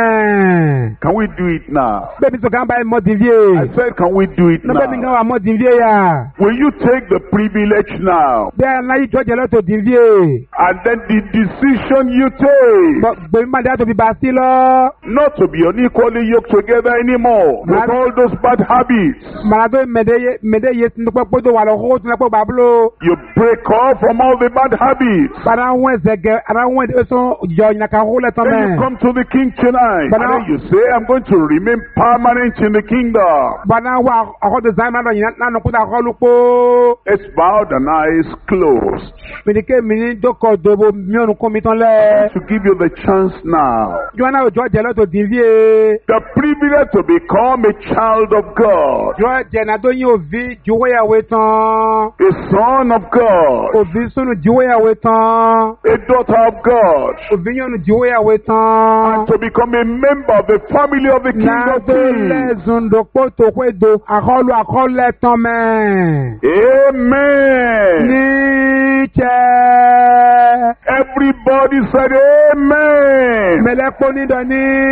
lẹ́mẹ́. Can we do it now? Bẹ́ẹ̀ni tó kàn bá ẹ̀ mọ́ I dìvíye. said, can we do it Ní bẹ́ẹ̀ni now? kàn wà mọ́ dìvíye yà. Will you take the privilege now? Bẹ́ẹ̀ náà yí jọ́jẹ̀ lọ́tọ̀ dìvíye. And then the decision you take, Gbèmí máa dá tó fi bá sí lọ. not to be unequally yoked together anymore with Man- all those bad habits. Màràdó mèdè yé sinú pẹ́ tó wà lọ kókó tún lẹ́ pẹ́ bàbúlò. You break off from all the bad habits. Bàrà ń wẹ̀ zẹ̀gẹ̀, àrà ń wẹ̀ dé sọ jọ ìyàkà kó lẹ̀ tán Then you mẹ́. come to the king tonight. But And now- then you say, I'm going to remain permanent in the kingdom. Bàrà wà àkọ́tò záyé máa dọ̀ yìí náà nù kúta àkọ́lù pọ̀. It's bowed and eyes closed. Mìdíkẹ́ mi ní dókọ̀ dòbò míọ̀nù kún mi tán lẹ̀. To give you the chance now. Jọ́ náà jọ́ jẹ́ lọ́tọ̀ dìvíye. The privilege to become a child of God. Jọ́ jẹ́ náà tó yín òbí juwéyàwó tán. A son of God. Òbí sunu juwéyàwó tán. A daughter of God. Òbí yọ̀nù juwéyàwó tán. To become a member of the family of the King Náà of tó Kings. lẹ́sùn dòpó tó pé do àkọlù àkọlẹ̀ tán mẹ́. Amen. Níjẹ́. Everybody said amen. Mẹ̀lẹ́pọ̀ nídọ̀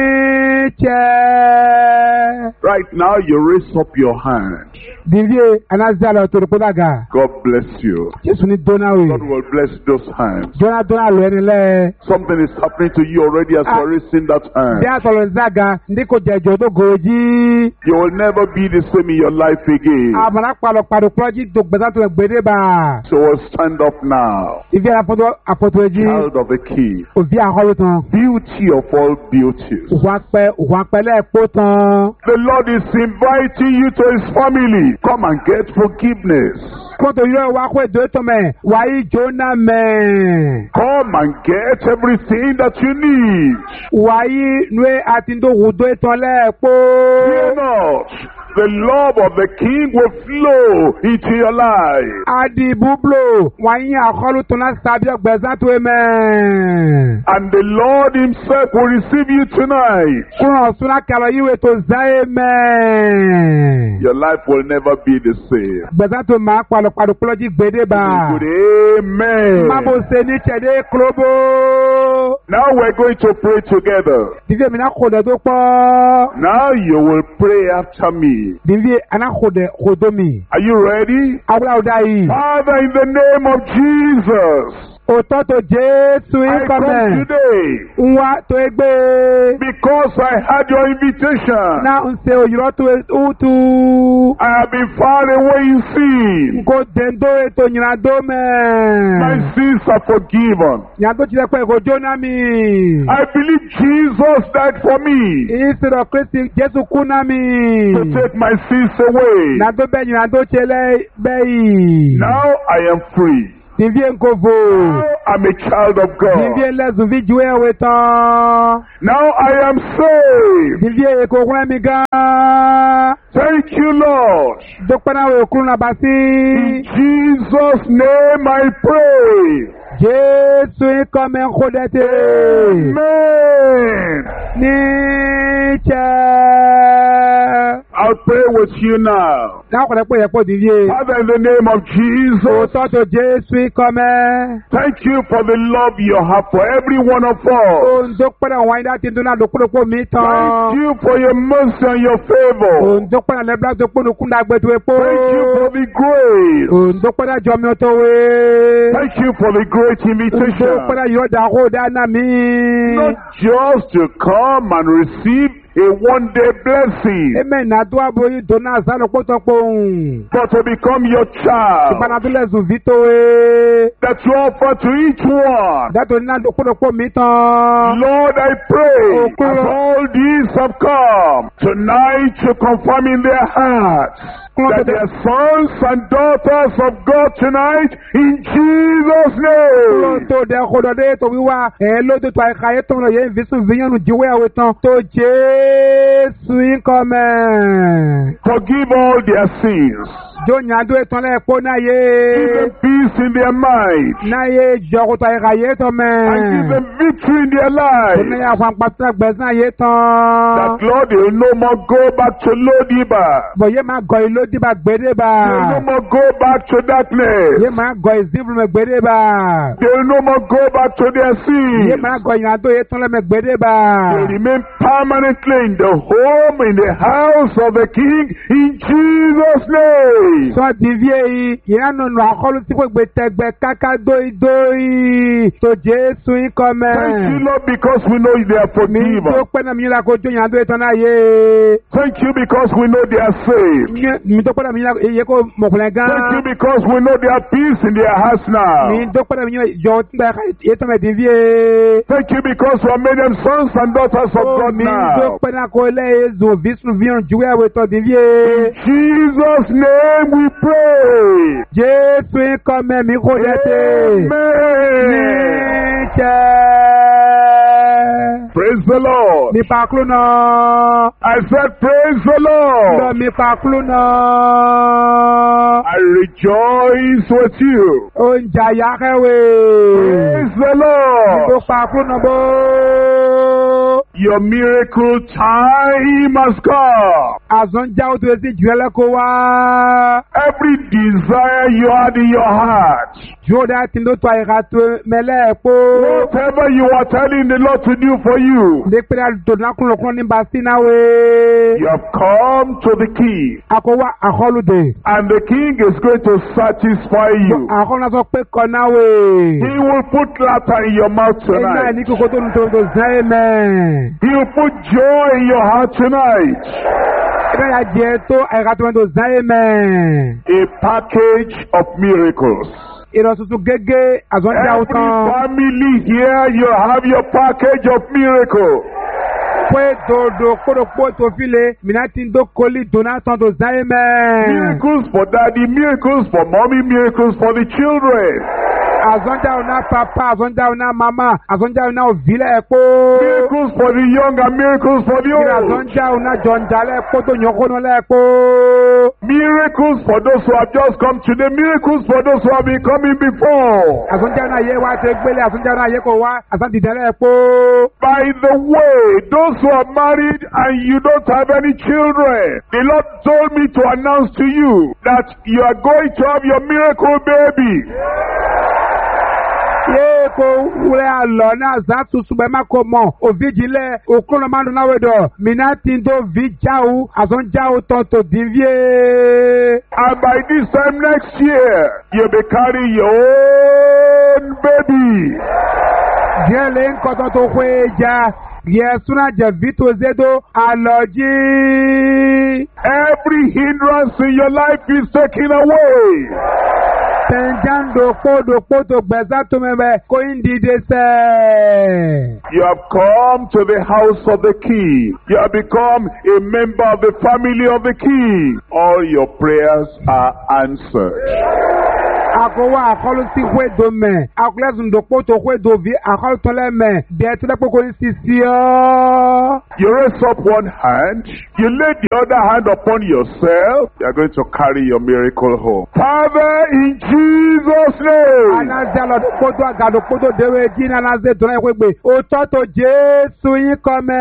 níjẹ́. Right now you raise up your hand. Dìvíye anásíàlọ̀ tó rúkú dàgà. God bless you. Jésù ní dónáwì. God will bless those hands. Jọ́nà dóná lọ ẹni lẹ́. Something is happening to you already as you are raising that hand. Bí a sọ̀rọ̀ nzága, ndí kò jẹ̀jọ́ tó gòjì. You will never be the same in your life again. Àmàlà pàlọ́ pàdé pọ́lọ́jì tó gbẹ̀sán tó gbèdé bá. So we'll stand up now. Ìfẹ́ àpótò àpótò ẹjí. Child of the King. Òbí àkọlù tán. Beauty of all beauties. Òhun apẹ́ òhun apẹ́ lẹ́ẹ̀kó tán. The Lord is inviting you to his family. Come and get forgiveness. Kótó yóò wá kó èdè tó mẹ́, wàá jóná mẹ́. Come and get everything that you need. Wàá nùé àti ndó wùdó ìtàn lẹ́ẹ̀kó. Fear not. The love of the King will flow into your life. Adibublo, wàá yín àkọlù tó náà sábì ọgbẹ̀sán tó mẹ́. And the Lord himself will receive you tonight. Kúrò súná kàlọ́ yíwé tó záyé mẹ́. Your life will never be the same. Gbẹ̀sán tó máa pàlọ́ pàdé pọ́lọ́jì gbèdé bá. Good amen. Mábò ṣe ní tẹ̀lé kúróbó. Now we're going to pray together. Dìvie mi náà kò dẹ̀ tó pọ̀. Now you will pray after me. Dìvie àná kò dẹ̀ kò dó mi. Are you ready? Awúrà ọ̀dà yìí. Father, in the name of Jesus, Òtọ́ tó Jésù I come ìkọ̀mẹ̀. today Nwa tó ẹgbẹ́. because I had your invitation. Na ń ṣe òyìnbó tó utu. I have been far away in sin. Nko dendo ètò ìyìnàdó mẹ́. My sins are forgiven. Ìyàdó ti lẹ́pẹ́ kò jóná mi. I believe Jesus died for me Ìsirọ̀ Kristi Jésù kú náà mi. to take my sins away. Ìyàdó bẹ́ẹ̀ ìyìnàdó ṣe lẹ́ bẹ́yì. Now I am free. Tìbí nkovo. Now I'm a child of Tìbí God. ẹlẹ́sùn fi ju ẹ̀wẹ̀ tán. Now I am saved. Tìbí èkó kúnlẹ̀ mi gan. Thank you, Lord. Dọ́pẹ́ náà wò kúrò náà bá sí. In Jesus' name I pray. Jésù ikọ̀ mi ń kó dẹ́tẹ̀. Amen. Níṣẹ́. I'll pray with you now. Lákọ̀ọ́lẹ́ pé yẹ kó dìde. Father, in the name of Jesus, Òótọ́ tó Jésù ikọ̀ mẹ́. thank you for the love you have for every one of us. Òǹdó pẹ́rẹ́ wọ́n ayé ti dún náà lókùnrin mi tán. Thank you for your mercy and your favor. Òǹdó pẹ́rẹ́ lẹ́bílá tó kúnnù kúnnù àgbẹ̀tò epo. Thank you for the grace. Òǹdó pẹ́rẹ́ jọ mi tó wé. Thank you for the great Òǹdó invitation. pẹ́rẹ́ yóò dà kó dáná mi. Not just to come and receive a one-day blessing, Amen. Nàdó àbòyí dòná àzánù pọ́tọ́ pòun. but to become your child Ìbánadúlẹ̀ zùn fi tó wé. that you offer to each one. Dátò ní náà lókùnrin pò mí tán. Lord, I pray Oh, as all these have come tonight to confirm in their hearts that they are sons and daughters of God tonight in Jesus' name. Tó dẹ́ kódọ̀ dé tó wíwá ẹ̀ lóde tó àyíká yẹn tó ń lọ yẹn fi sùn fìyànnù jíwé àwẹ̀ tán tó Jésù ikọ̀ mẹ́. Forgive all their sins. Jó nyàdó ètò lẹ́ẹ̀kọ́ náà yé. Give them peace in their mind. Náà yé jọ̀kọ̀tọ̀ àyíká yẹn tán mẹ́. And give them victory in their Tó náà lives. yà fún apàtúrà gbẹ̀sán yẹn tán. That Lord, they will no more go back to Lodibar. Bọ̀ yé máa gọ̀ ìlú dìbà gbèdé bá. They will no more go back to darkness. Yé máa gọ̀ ìzíbùrù mẹ́ gbèdé bá. They will no more go back to their Yé sins. máa gọ̀ ìyàdó yẹn tán lẹ́mẹ̀ gbèdé bá. They remain permanently in the home, in the house of the King, in Jesus' name. Sọ dìbí èyí, ìyànnà nù àkọlù tí kò gbé tẹgbẹ́ káká dóidói. Tó Jésù ikọ̀ mẹ́. Thank you, Lord, because we know they are Mi tó forgiven. pẹ́ náà mi yíra kó jó ìyàdó ètò náà yé. Thank you because we know they are saved. Mi tó pẹ́ náà mi yíra iye kó mọ̀kùnrin gan. Thank you because we know they have peace in their hearts now. Mi tó pẹ́ náà mi yíra jọ tí bá yẹ tó mẹ́ dìbí èyí. Thank you because we have made them sons and daughters of God Mi tó now. pẹ́ náà kó lẹ́yìn zò vísùn fíyàn jùwé àwẹ̀ tó dìbí èyí. Jesus' name we pray. Jésù ikọ̀ mẹ́ mi kó dẹ́tẹ̀. Amen. Níṣẹ́. Praise the Lord. Mi pàkúrú náà. I said, praise the Lọ Lord. mi pàkúrú náà. I rejoice with you. Oúnjẹ àyàkẹ́wé. Praise the Tó Lord. pàkúrú náà bó. Your miracle time has come. Àzọ́njá ó tó etí jù ẹlẹ́kọ̀ọ́ wá. Every desire you had in your heart, Jùlọ dá tí ló tó àyíká tó mẹ́lẹ́ ẹ̀pọ̀. whatever you are telling the Lord to do for you, Ndé pé àdùtò lákùnlọ́kùn ní Basinawe. you have come to the King, Àkọ́wá àkọlùdè. and the King is going to satisfy you. Àkọ́lù náà sọ pé kọ́náwé. He will put laughter in your mouth Ẹ̀yin náà tonight. ní kókó tó ń tó ń tó zẹ́ mẹ́. He will put joy in your heart tonight. Ẹ̀yin náà jẹ́ tó àyíká tó ń tó zẹ́ mẹ́. A package of miracles. Ìrọ̀sùsù gẹ́gẹ́ àzọ́njá ó Every tán. family here, you have your package of miracle. Pé dòdò kórópó tó file, mìíràn ti ń dókòlì dòná tán tó zẹ́ mẹ́. Miracles for daddy, miracles for mommy, miracles for the children. Àzọ́njá ó ná papa, àzọ́njá ó ná mama, àzọ́njá ó ná òvílẹ̀ ẹ̀kọ́. Miracles for the young and miracles for the Ìrìn old. àzọ́njá ó ná jọ̀ǹjà lẹ́ẹ̀kọ́ tó yàn kónú lẹ́ẹ̀kọ́. Miracles for those who have just come today. Miracles for those who have been coming before. Àzọ́njá ó ná yé wá ṣe gbélé, àzọ́njá ó ná yé kò wá, àzọ́ndìdẹ́ lẹ́ẹ̀kọ́. By the way, those who are married and you don't have any children, the Lord told me to announce to you that you are going to have your miracle baby. Yé ko wúlẹ̀ àlọ́ náà zá tuntun bẹ́ẹ̀ má kò mọ̀, òvíjìlẹ̀ òkúrò máa ń dún náà wẹ̀dọ̀, mìíràn ti ń tó vi jáwó, àzọ́njáwó tán tó dín víé. And by this time next year, you'll be carrying your own born baby. Díẹ̀ lé nkọ́tọ́ tó kó e já. Yesuna Javito Zedo Aloji. Every hindrance in your life is taken away. Tenjando Kodo Poto Bezato Mebe Koindide se. You have come to the house of the king. You have become a member of the family of the king. All your prayers are answered. Akowa akolu si kwe do me. Akole zundopo to kwe do vi akolu tole me. Dietu le poko ni sisio. You raise up one hand. You lay the other hand upon yourself. You are going to carry your miracle home. Father, in Jesus' name. Anaze alo do poto agado poto dewe jina anaze tole kwegbe. Ototo Jesu yin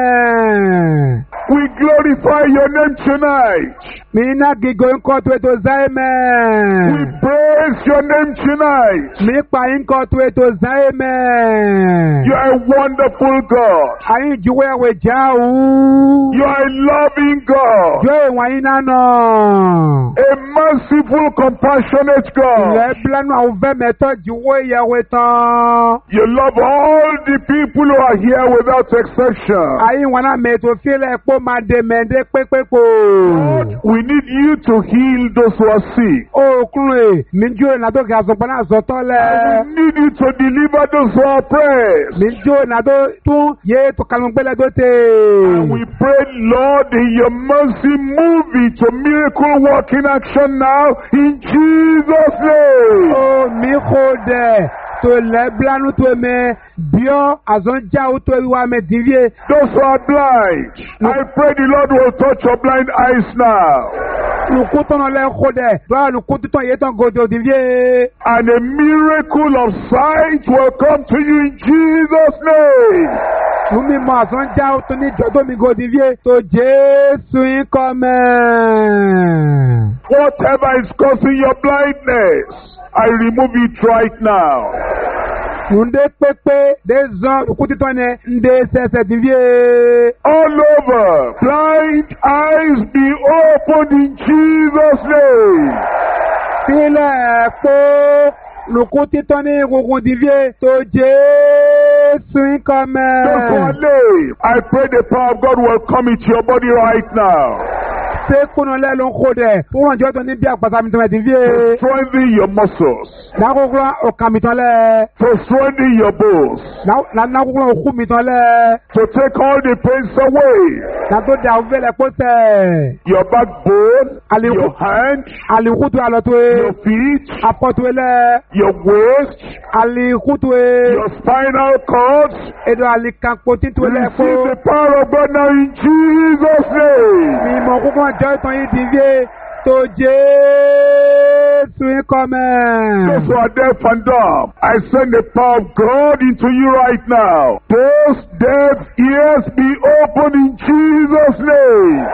come. We glorify your name tonight. Mina gigo nko to eto zaime. We praise your name tonight. Mi pa nko to eto zaime. You are a wonderful God. Ayin juwe we jau. You are a loving God. Joe wa ina no. A merciful, compassionate God. Le blanu auve meto juwe ya wetan. You love all the people who are here without exception. Ayin wana meto file po made mende pepepo. Lord, we need you to heal those who are sick. Oh, kule, minjo na do gazo pana zotole. And we need you to deliver those who are oppressed. Minjo na do tu ye to kalungbele do te. And we pray, Lord, in your mercy, move it to miracle working action now in Jesus' name. Oh, mi khode. To le blanu to me bio azonja uto wa me divie. Those who are blind, I pray the Lord will touch your blind eyes now. Lukutono le khode. Ba lukuton yeton godo divie. And a miracle of sight will come to you in Jesus' name. Umi ma azonja uto ni jodo mi go divie. To Jesu in come. Whatever is causing your blindness, I remove it right now. Nde pepe dezo ukutitone nde sese divie. All over, blind eyes be opened in Jesus' name. Sile po lukutitone gugun divie to Jesu in come. I pray the power of God will come into your body right now. Strengthen your muscles. To strengthen your bones. To take all the pains away. Your backbone, your hand, your feet, your waist, your spinal cords. Receive the power of God now in Jesus' name. To Jesu come. Those who are deaf and dumb, I send the power of God into you right now. Those deaf ears be open in Jesus' name.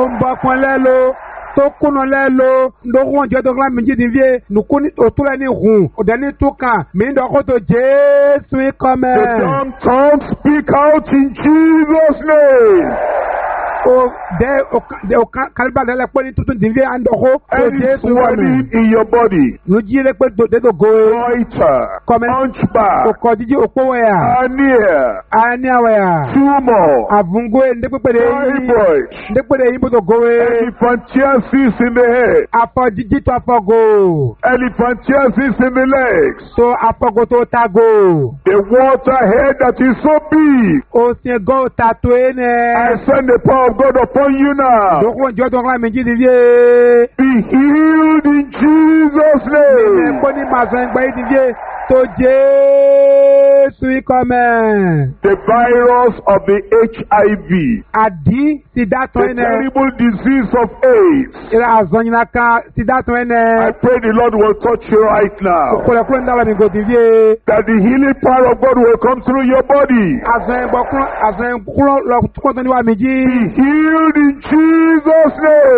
Tokuno lelo ndogo nje to gla minji divie nukuni otula ni hun odani tuka mindo ko to Jesu come. The dumb tongue speak out in Jesus' name. Oh, there, the Kalba de la Pony to Divia and the Hope, and swelling in your body. No Gile to go, goiter, hunchback, Okoya, Ania, Ania, tumor, Avungo, and the fibroid, the able to go, elephantiasis in the head, Apogito Apogo, elephantiasis in the legs, so Apogoto Tago, the water head that is so big, Osego Tatuene, I send the power of God upon you now. Be healed in Jesus' name. To Jesu come. The virus of the H I V. Adi the terrible disease of AIDS. I pray the Lord will touch you right now. That the healing power of God will come through your body. Be healed in Jesus'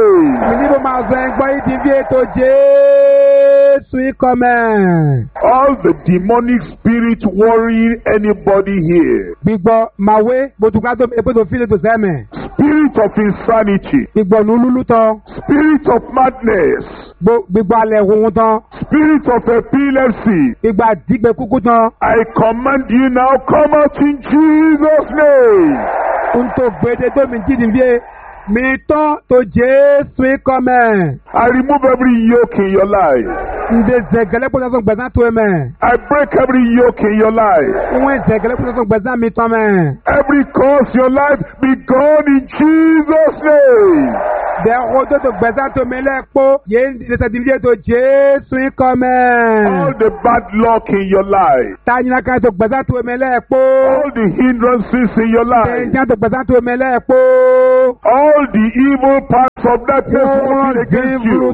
name. All the demonic spirit worrying anybody here. Spirit of insanity. Spirit of madness. gbígbà alẹ̀ òun tán. Spirit of epilepsy, Gbígbà dígbẹ́ kúkú tán. I command you now, come out in Jesus' name. N tó gbèdé tó mi jí nìyẹn. Mi tán tó Jésù ikọ̀mẹ̀. I remove every yoke in your life. Ǹdè zẹ̀gẹ̀lẹ́ pọ̀ sọ́sọ́ gbẹ̀sán tó ẹ̀mẹ̀. I break every yoke in your life. Wọ́n zẹ̀gẹ̀lẹ́ pọ̀ sọ́sọ́ gbẹ̀sán mi tán mẹ̀. Every cause in your life be gone in Jesus' name. Dẹ̀ o tó tó gbẹ̀sán tó mi lẹ́kpọ̀. Yé ìdẹ́sẹ̀ dìbìyẹ tó Jésù ikọ̀mẹ̀. All the bad luck in your life. Tanyina kan tó gbẹ̀sán tó mi lẹ́kpọ̀. All the hindrances in your life. Tẹ̀yìn tó gbẹ̀sán tó mi lẹ́kpọ̀. All the evil parts of that person working against you.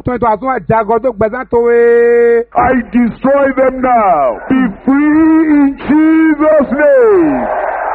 I destroy them now. Be free in Jesus' name.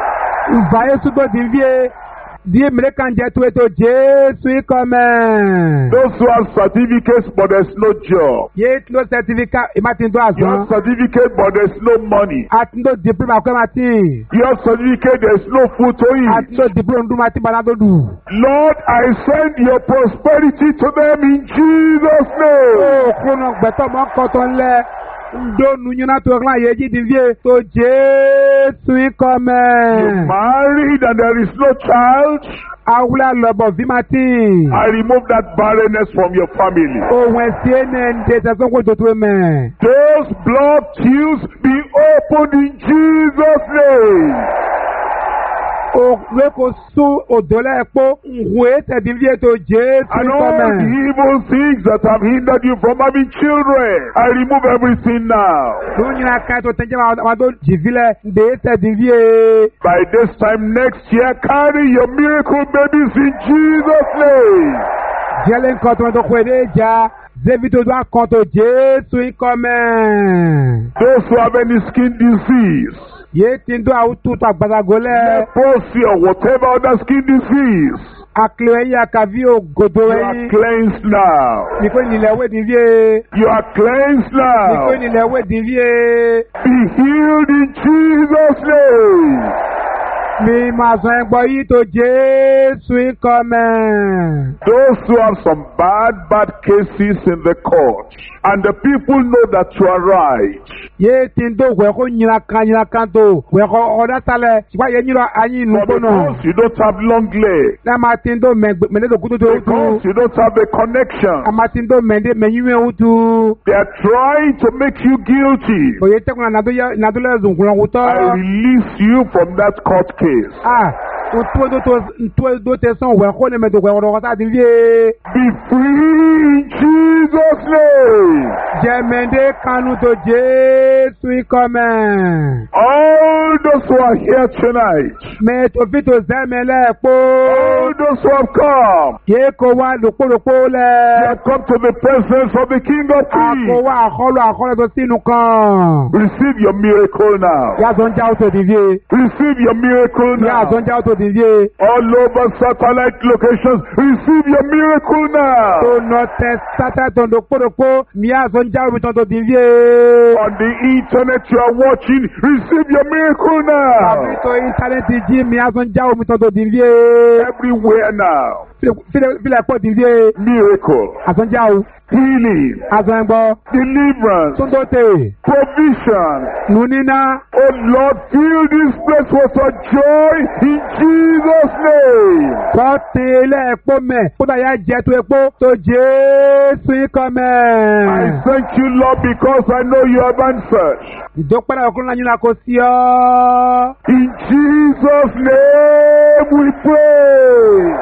Die American jet to to Jesu come. Those who have certificates but there's no job. Yet no certificate. Imagine to us. You have certificate but there's no money. At no diploma come at You have certificate, there's no food to eat. At no diploma do mati banado do. Lord, I send your prosperity to them in Jesus' name. Oh, chrono better more cotton le. Ndo nunyuna to glan yeji divie to Jesu come. You married and there is no child. Awula lobo vimati. I remove that barrenness from your family. Oh, when C N N data don't go to me. Those blood tubes be opened in Jesus' name. Oh, leko su odole po nwete divie to Jesu and all the evil things that have hindered you from having children, I remove everything now. By this time next year, carry your miracle babies in Jesus' name. Jelen koto do kwedeja zevito do akonto Jesu ikome. Those who have any skin disease, leprosy or whatever other skin disease, you are cleansed now. You are cleansed now. Be healed in Jesus' name. Mi masan gbo yi to Jesu come. Those who have some bad, bad cases in the court, and the people know that you are right. Ye tindo we ko nyira kan nyira kan to we ko oda tale wa ye nyira anyi nu But because you don't have long legs, na ma tindo me me do kuto to because you don't have the connection, ama tindo me de me yiwe utu. they are trying to make you guilty. O ye te kuna na do ya na do le zunkuran wuto. I release you from that court case. Ah, utu do to utu do te son we ko le me do we ro ta di vie. Be free in Jesus' name. Jemende kanu to Jesu come. All those who are here tonight, Me to fito zemele po. all those who have come, Ye ko wa lopo lopo you le. have come to the presence of the King of Ako Kings. wa akolo akolo to sinu kan. Receive your miracle now. Ya zon ja to di vie. Receive your miracle Ya now. zon ja to di vie. All over satellite locations, receive your miracle now. To no te sata to do po po mi ya zon ja mi to di vie. On the internet you are watching, receive your miracle Abi now. to internet ji mi ya zon ja mi to di vie. Everywhere now. File file po di vie. Miracle, Azon ja o. healing, Azon gbo. deliverance, Tundo te. provision. Nunina. Oh Lord, fill this place with a joy in Jesus' name. Ko te ile epo me. Ko da ya je to epo to Jesu come. I thank you, Lord, because I know you have answered. Ìdókòrò ọkùnrin náà yín la kò sí ọ́. In Jesus' name we pray.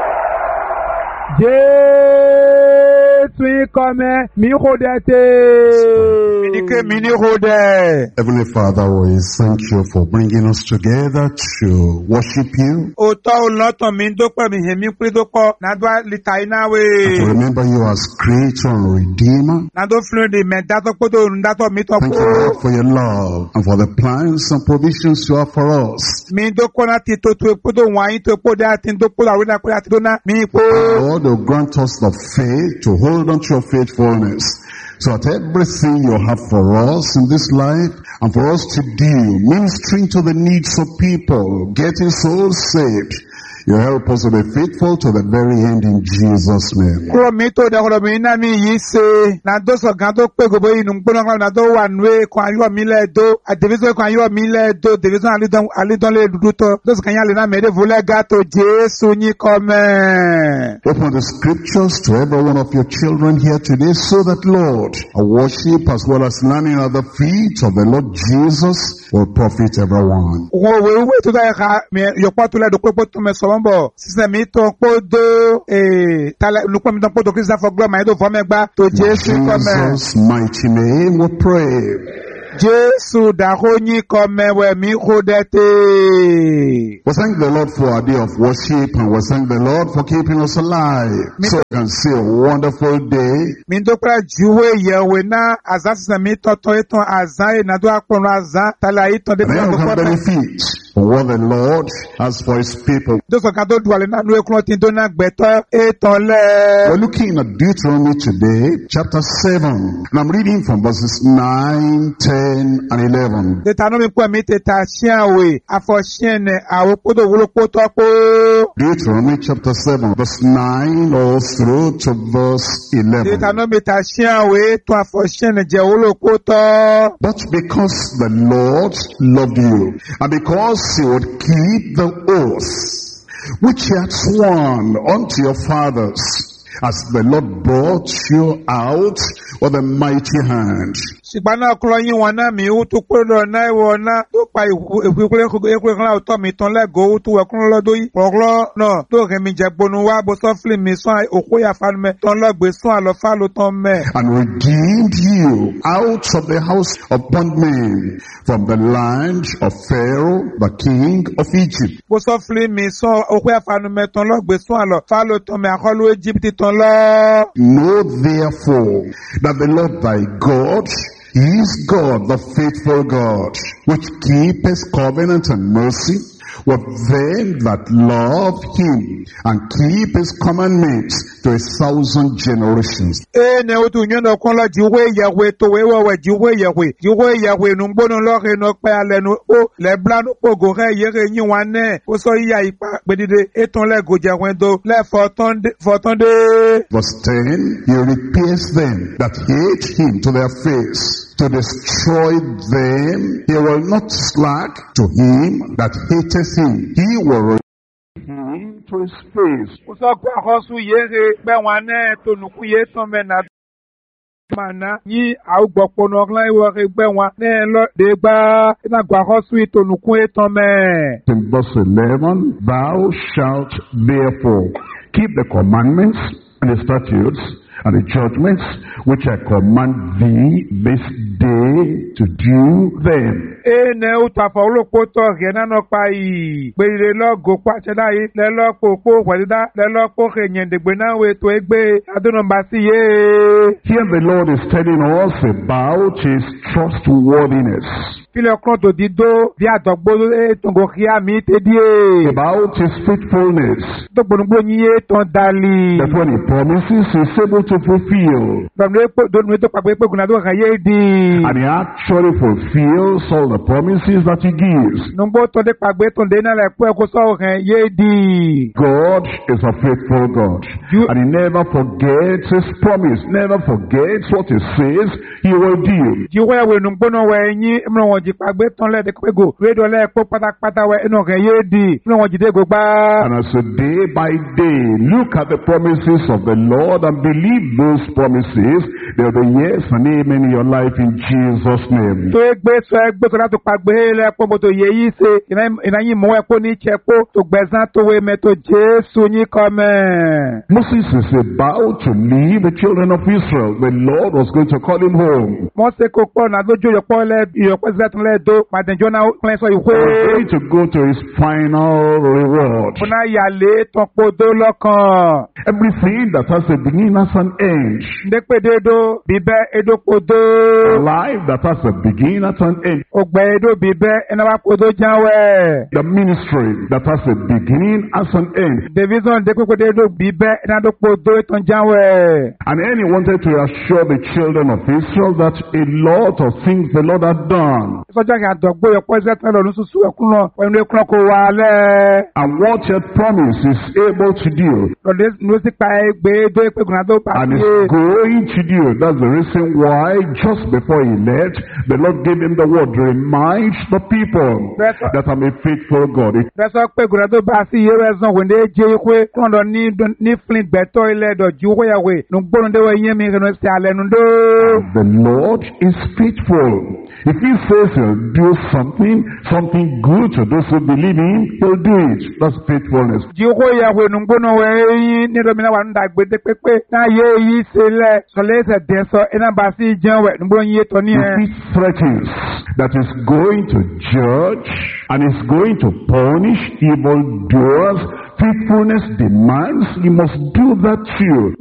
Jésù ikọ̀mẹ́ mi kò dẹ̀ tè. Minike mi ni kò dẹ̀. Heavenly Father, we thank you for bringing us together to worship you. Òótọ́ olùlọ́tàn mi ń dópẹ́ mi hèmí pé dópọ̀ nàdó lìtà iná wé. To remember you as Creator and Redeemer. Nàdó fúnni di mẹ́ dátọ́ pé tó ń dátọ́ mi tọ́ Thank you, Lord, for your love and for the plans and provisions you have for us. Mi dókòó náà ti tó tó epo tó wọ́n ayé tó epo dé àti dókòó àwọn ìdàkúrẹ́ àti dóná mi pé. Lord, will grant us the faith to hold on to your faithfulness, so that everything you have for us in this life and for us to do, ministering to the needs of people, getting souls saved, You help us to be faithful to the very end in Jesus' name. Kúrò mi tó dẹ́kọ̀rọ̀ mi iná mi yìí ṣe. Nàdó sọ̀gán tó pé gbogbo inú gbóná kan nàdó wà nù é kan ayọ̀ mi lẹ́ẹ̀dó. Àdèvísọ̀ kan ayọ̀ mi lẹ́ẹ̀dó. Dèvísọ̀ àlídán lè dúdú tọ́. Tó sì kàn yà lè náà mẹ́rẹ́ fúlẹ̀ gàtò Jésù yín kọ́ mẹ́. Open the scriptures to every one of your children here today so that, Lord, our worship as well as learning at the feet of the Lord Jesus will profit everyone. Wọ́n wo ewé tó dáa ká yọ̀pọ̀ tó lẹ́dọ̀ pé tó mẹ́ sọ̀rọ̀ bọ̀. Sísè mi tó pọ̀ dó lùpọ̀ mi tó pọ̀ dó kí sísè fọ́gbọ́n máa yẹ tó fọ́ mẹ́gbà tó Jésù kọ́ mẹ́. In Jesus' mighty name we pray. Jésù dàkó yín kọ́ mẹ́wẹ́ mi kó dẹ́tẹ̀. We thank the Lord for our day of worship, and we thank the Lord for keeping us alive. So we can see a wonderful day. Mi tó pẹ́ juwe yẹ̀wé náà àzá sísè mi tọ́tọ́ ìtàn àzá ìnàdó àpọ̀nù àzá tàlà ìtàn dé. And then we can benefit from what the Lord has for His people. Dọ́sọ̀ kan tó dùwàlẹ̀ náà ló ekun ọtí tó náà gbẹ̀tọ́ ètò lẹ̀. We're looking at Deuteronomy today, chapter seven. And I'm reading from verses nine, ten, and eleven. Deuteronomy pọ̀ mi tètè àṣìyànwé àfọ̀ṣìyànẹ̀ àwọn kótó wúlò kótó kó. Deuteronomy chapter seven, verse nine all through to verse eleven. Deuteronomy tà àṣìyànwé tó àfọ̀ṣìyànẹ̀ jẹ́ wúlò kótó. But because the Lord loved you, and because He would keep the oath which He had sworn unto your fathers, as the Lord brought you out with a mighty hand. Ṣùgbọ́n náà kúrò yín wọn náà mi ó tó pé lọ náà ìwọ náà tó pa ìwé ìkúlẹ̀ kan láwùtọ́ mi tán lẹ́gọ̀ọ́ ó tó wẹ̀ kúrò lọ́dọ̀ yìí. Ọ̀rọ̀ náà tó rẹ̀ mi jẹ gbonu wá bó sọ́fìlì mi sán òkú ìyàfánu mẹ́ tán lọ́gbẹ̀ sán àlọ́fà ló tán mẹ́. And redeemed you out of the house of bondmen from the land of Pharaoh, the king of Egypt. Bó sọ́fìlì mi sán òkú ìyàfánu mẹ́ tán lọ́gbẹ̀ sán àlọ́fà ló tán mẹ́ àkọlù Egypt tán lọ. Know therefore that the Lord thy God, He is God, the faithful God, which keepeth covenant and mercy with them that love Him and keep His commandments to a thousand generations. Eh, ne otu nyono kola jiwe Yahweh to wewe jiwe Yahweh jiwe Yahweh numbono lore no pe ale no o le blan o go re yere yin wane o so iya ipa gbedide eton le go jewen do le fortonde fortonde. Verse ten, He repairs them that hate Him to their face, to destroy them. He will not slack to him that hateth Him. He will him to His face. O so pe akosu yere pe wan na to nuku ye ton me na mana yi augbopo no ran iwo re gbe wan na lo de gba ina gba akosu to nuku e ton me. In verse eleven, thou shalt therefore keep the commandments and the statutes and the judgments which I command thee this day to do them. Ene utafa olopoto gena no pai gbere lo go pa chedai le lo popo wedida le lo po kenyende gbe na we to egbe adono mbasi ye. Here the Lord is telling us about His trustworthiness. Kile okron to dido bi adogbo e tongo kia mi te die. About His faithfulness. To gbonugbo yin ye ton dali. That when He promises, He's able to fulfill. Don we don we to pa pe kuna do kan ye di. And He actually fulfills all the promises that He gives. Numbo to de pa gbe ton de na le po ko so kan ye di. God is a faithful God. You, and He never forgets His promise, never forgets what He says He will do. You we we numbo no we yin mro won ji pa gbe ton le de pe go we do le po patapata we eno kan ye di mro won ji de go gba. And as a day by day look at the promises of the Lord and believe those promises, there will be yes and amen in your life in Jesus' name. To egbe so egbe ko to pa gbe le po mo to ye yi se ina yin mo we ko ni chepo to gbezan to we me to Jesu yin come. Moses is about to leave the children of Israel. The Lord was going to call him home. Mose ko po na dojo yo po le yo po zet le do pa den jona plan so iwe. Going to go to his final reward. Una ya le ton po do lokan. Everything that has a beginning has an end. Ndekpe de do bíbẹ́ edo kodo. A life that has a beginning and an end. Ògbẹ́ edo bíbẹ́ ẹnà bá kodo jáwẹ́. The ministry that has a beginning and an end. Division de kókó de edo bíbẹ́ ẹnà tó kodo ètò jáwẹ́. And then he wanted to assure the children of Israel that a lot of things the Lord had done. Sọ́jà kí àdọ̀gbò yẹ kọ́ ẹsẹ̀ tán lọ́dún sísú ẹ̀kún náà pẹ̀lú ẹ̀kún náà kò wà lẹ́. And what he had promised is able to do. Lọ́dún ló sì pa ẹgbẹ́ edo ìpégun náà tó bá And sí. is going to do. That's the reason why just before he left, the Lord gave him the word, remind the people that I'm a faithful God. Bẹ́sọ̀ pé gùnà tó bá sí iye rẹ̀ sàn wèndé jẹ́ ikú kúrò lọ ní ní flint gbẹ̀tọ́ ilẹ̀ ẹ̀dọ̀jú wéyàwé nù gbóhùn déwọ̀ ìyẹn mi kìnnà sí alẹ́ nu dó. The Lord is faithful. If he says he'll do something, something good to those who believe him, he'll do it. That's faithfulness. Jí ikú ìyàwó nù gbóhùn wẹ̀ ẹ̀yìn ní domina wà ń da gbèdé pépé náà yé èyí ṣe lẹ̀ sọ̀lẹ́ ẹ̀sẹ̀ dẹ̀ sọ iná bá sí jẹun wẹ̀ nù gbóhùn yé tọ́ ní ẹ̀. If he threatens that is going to judge and is going to punish evildoers, faithfulness demands he must do that too.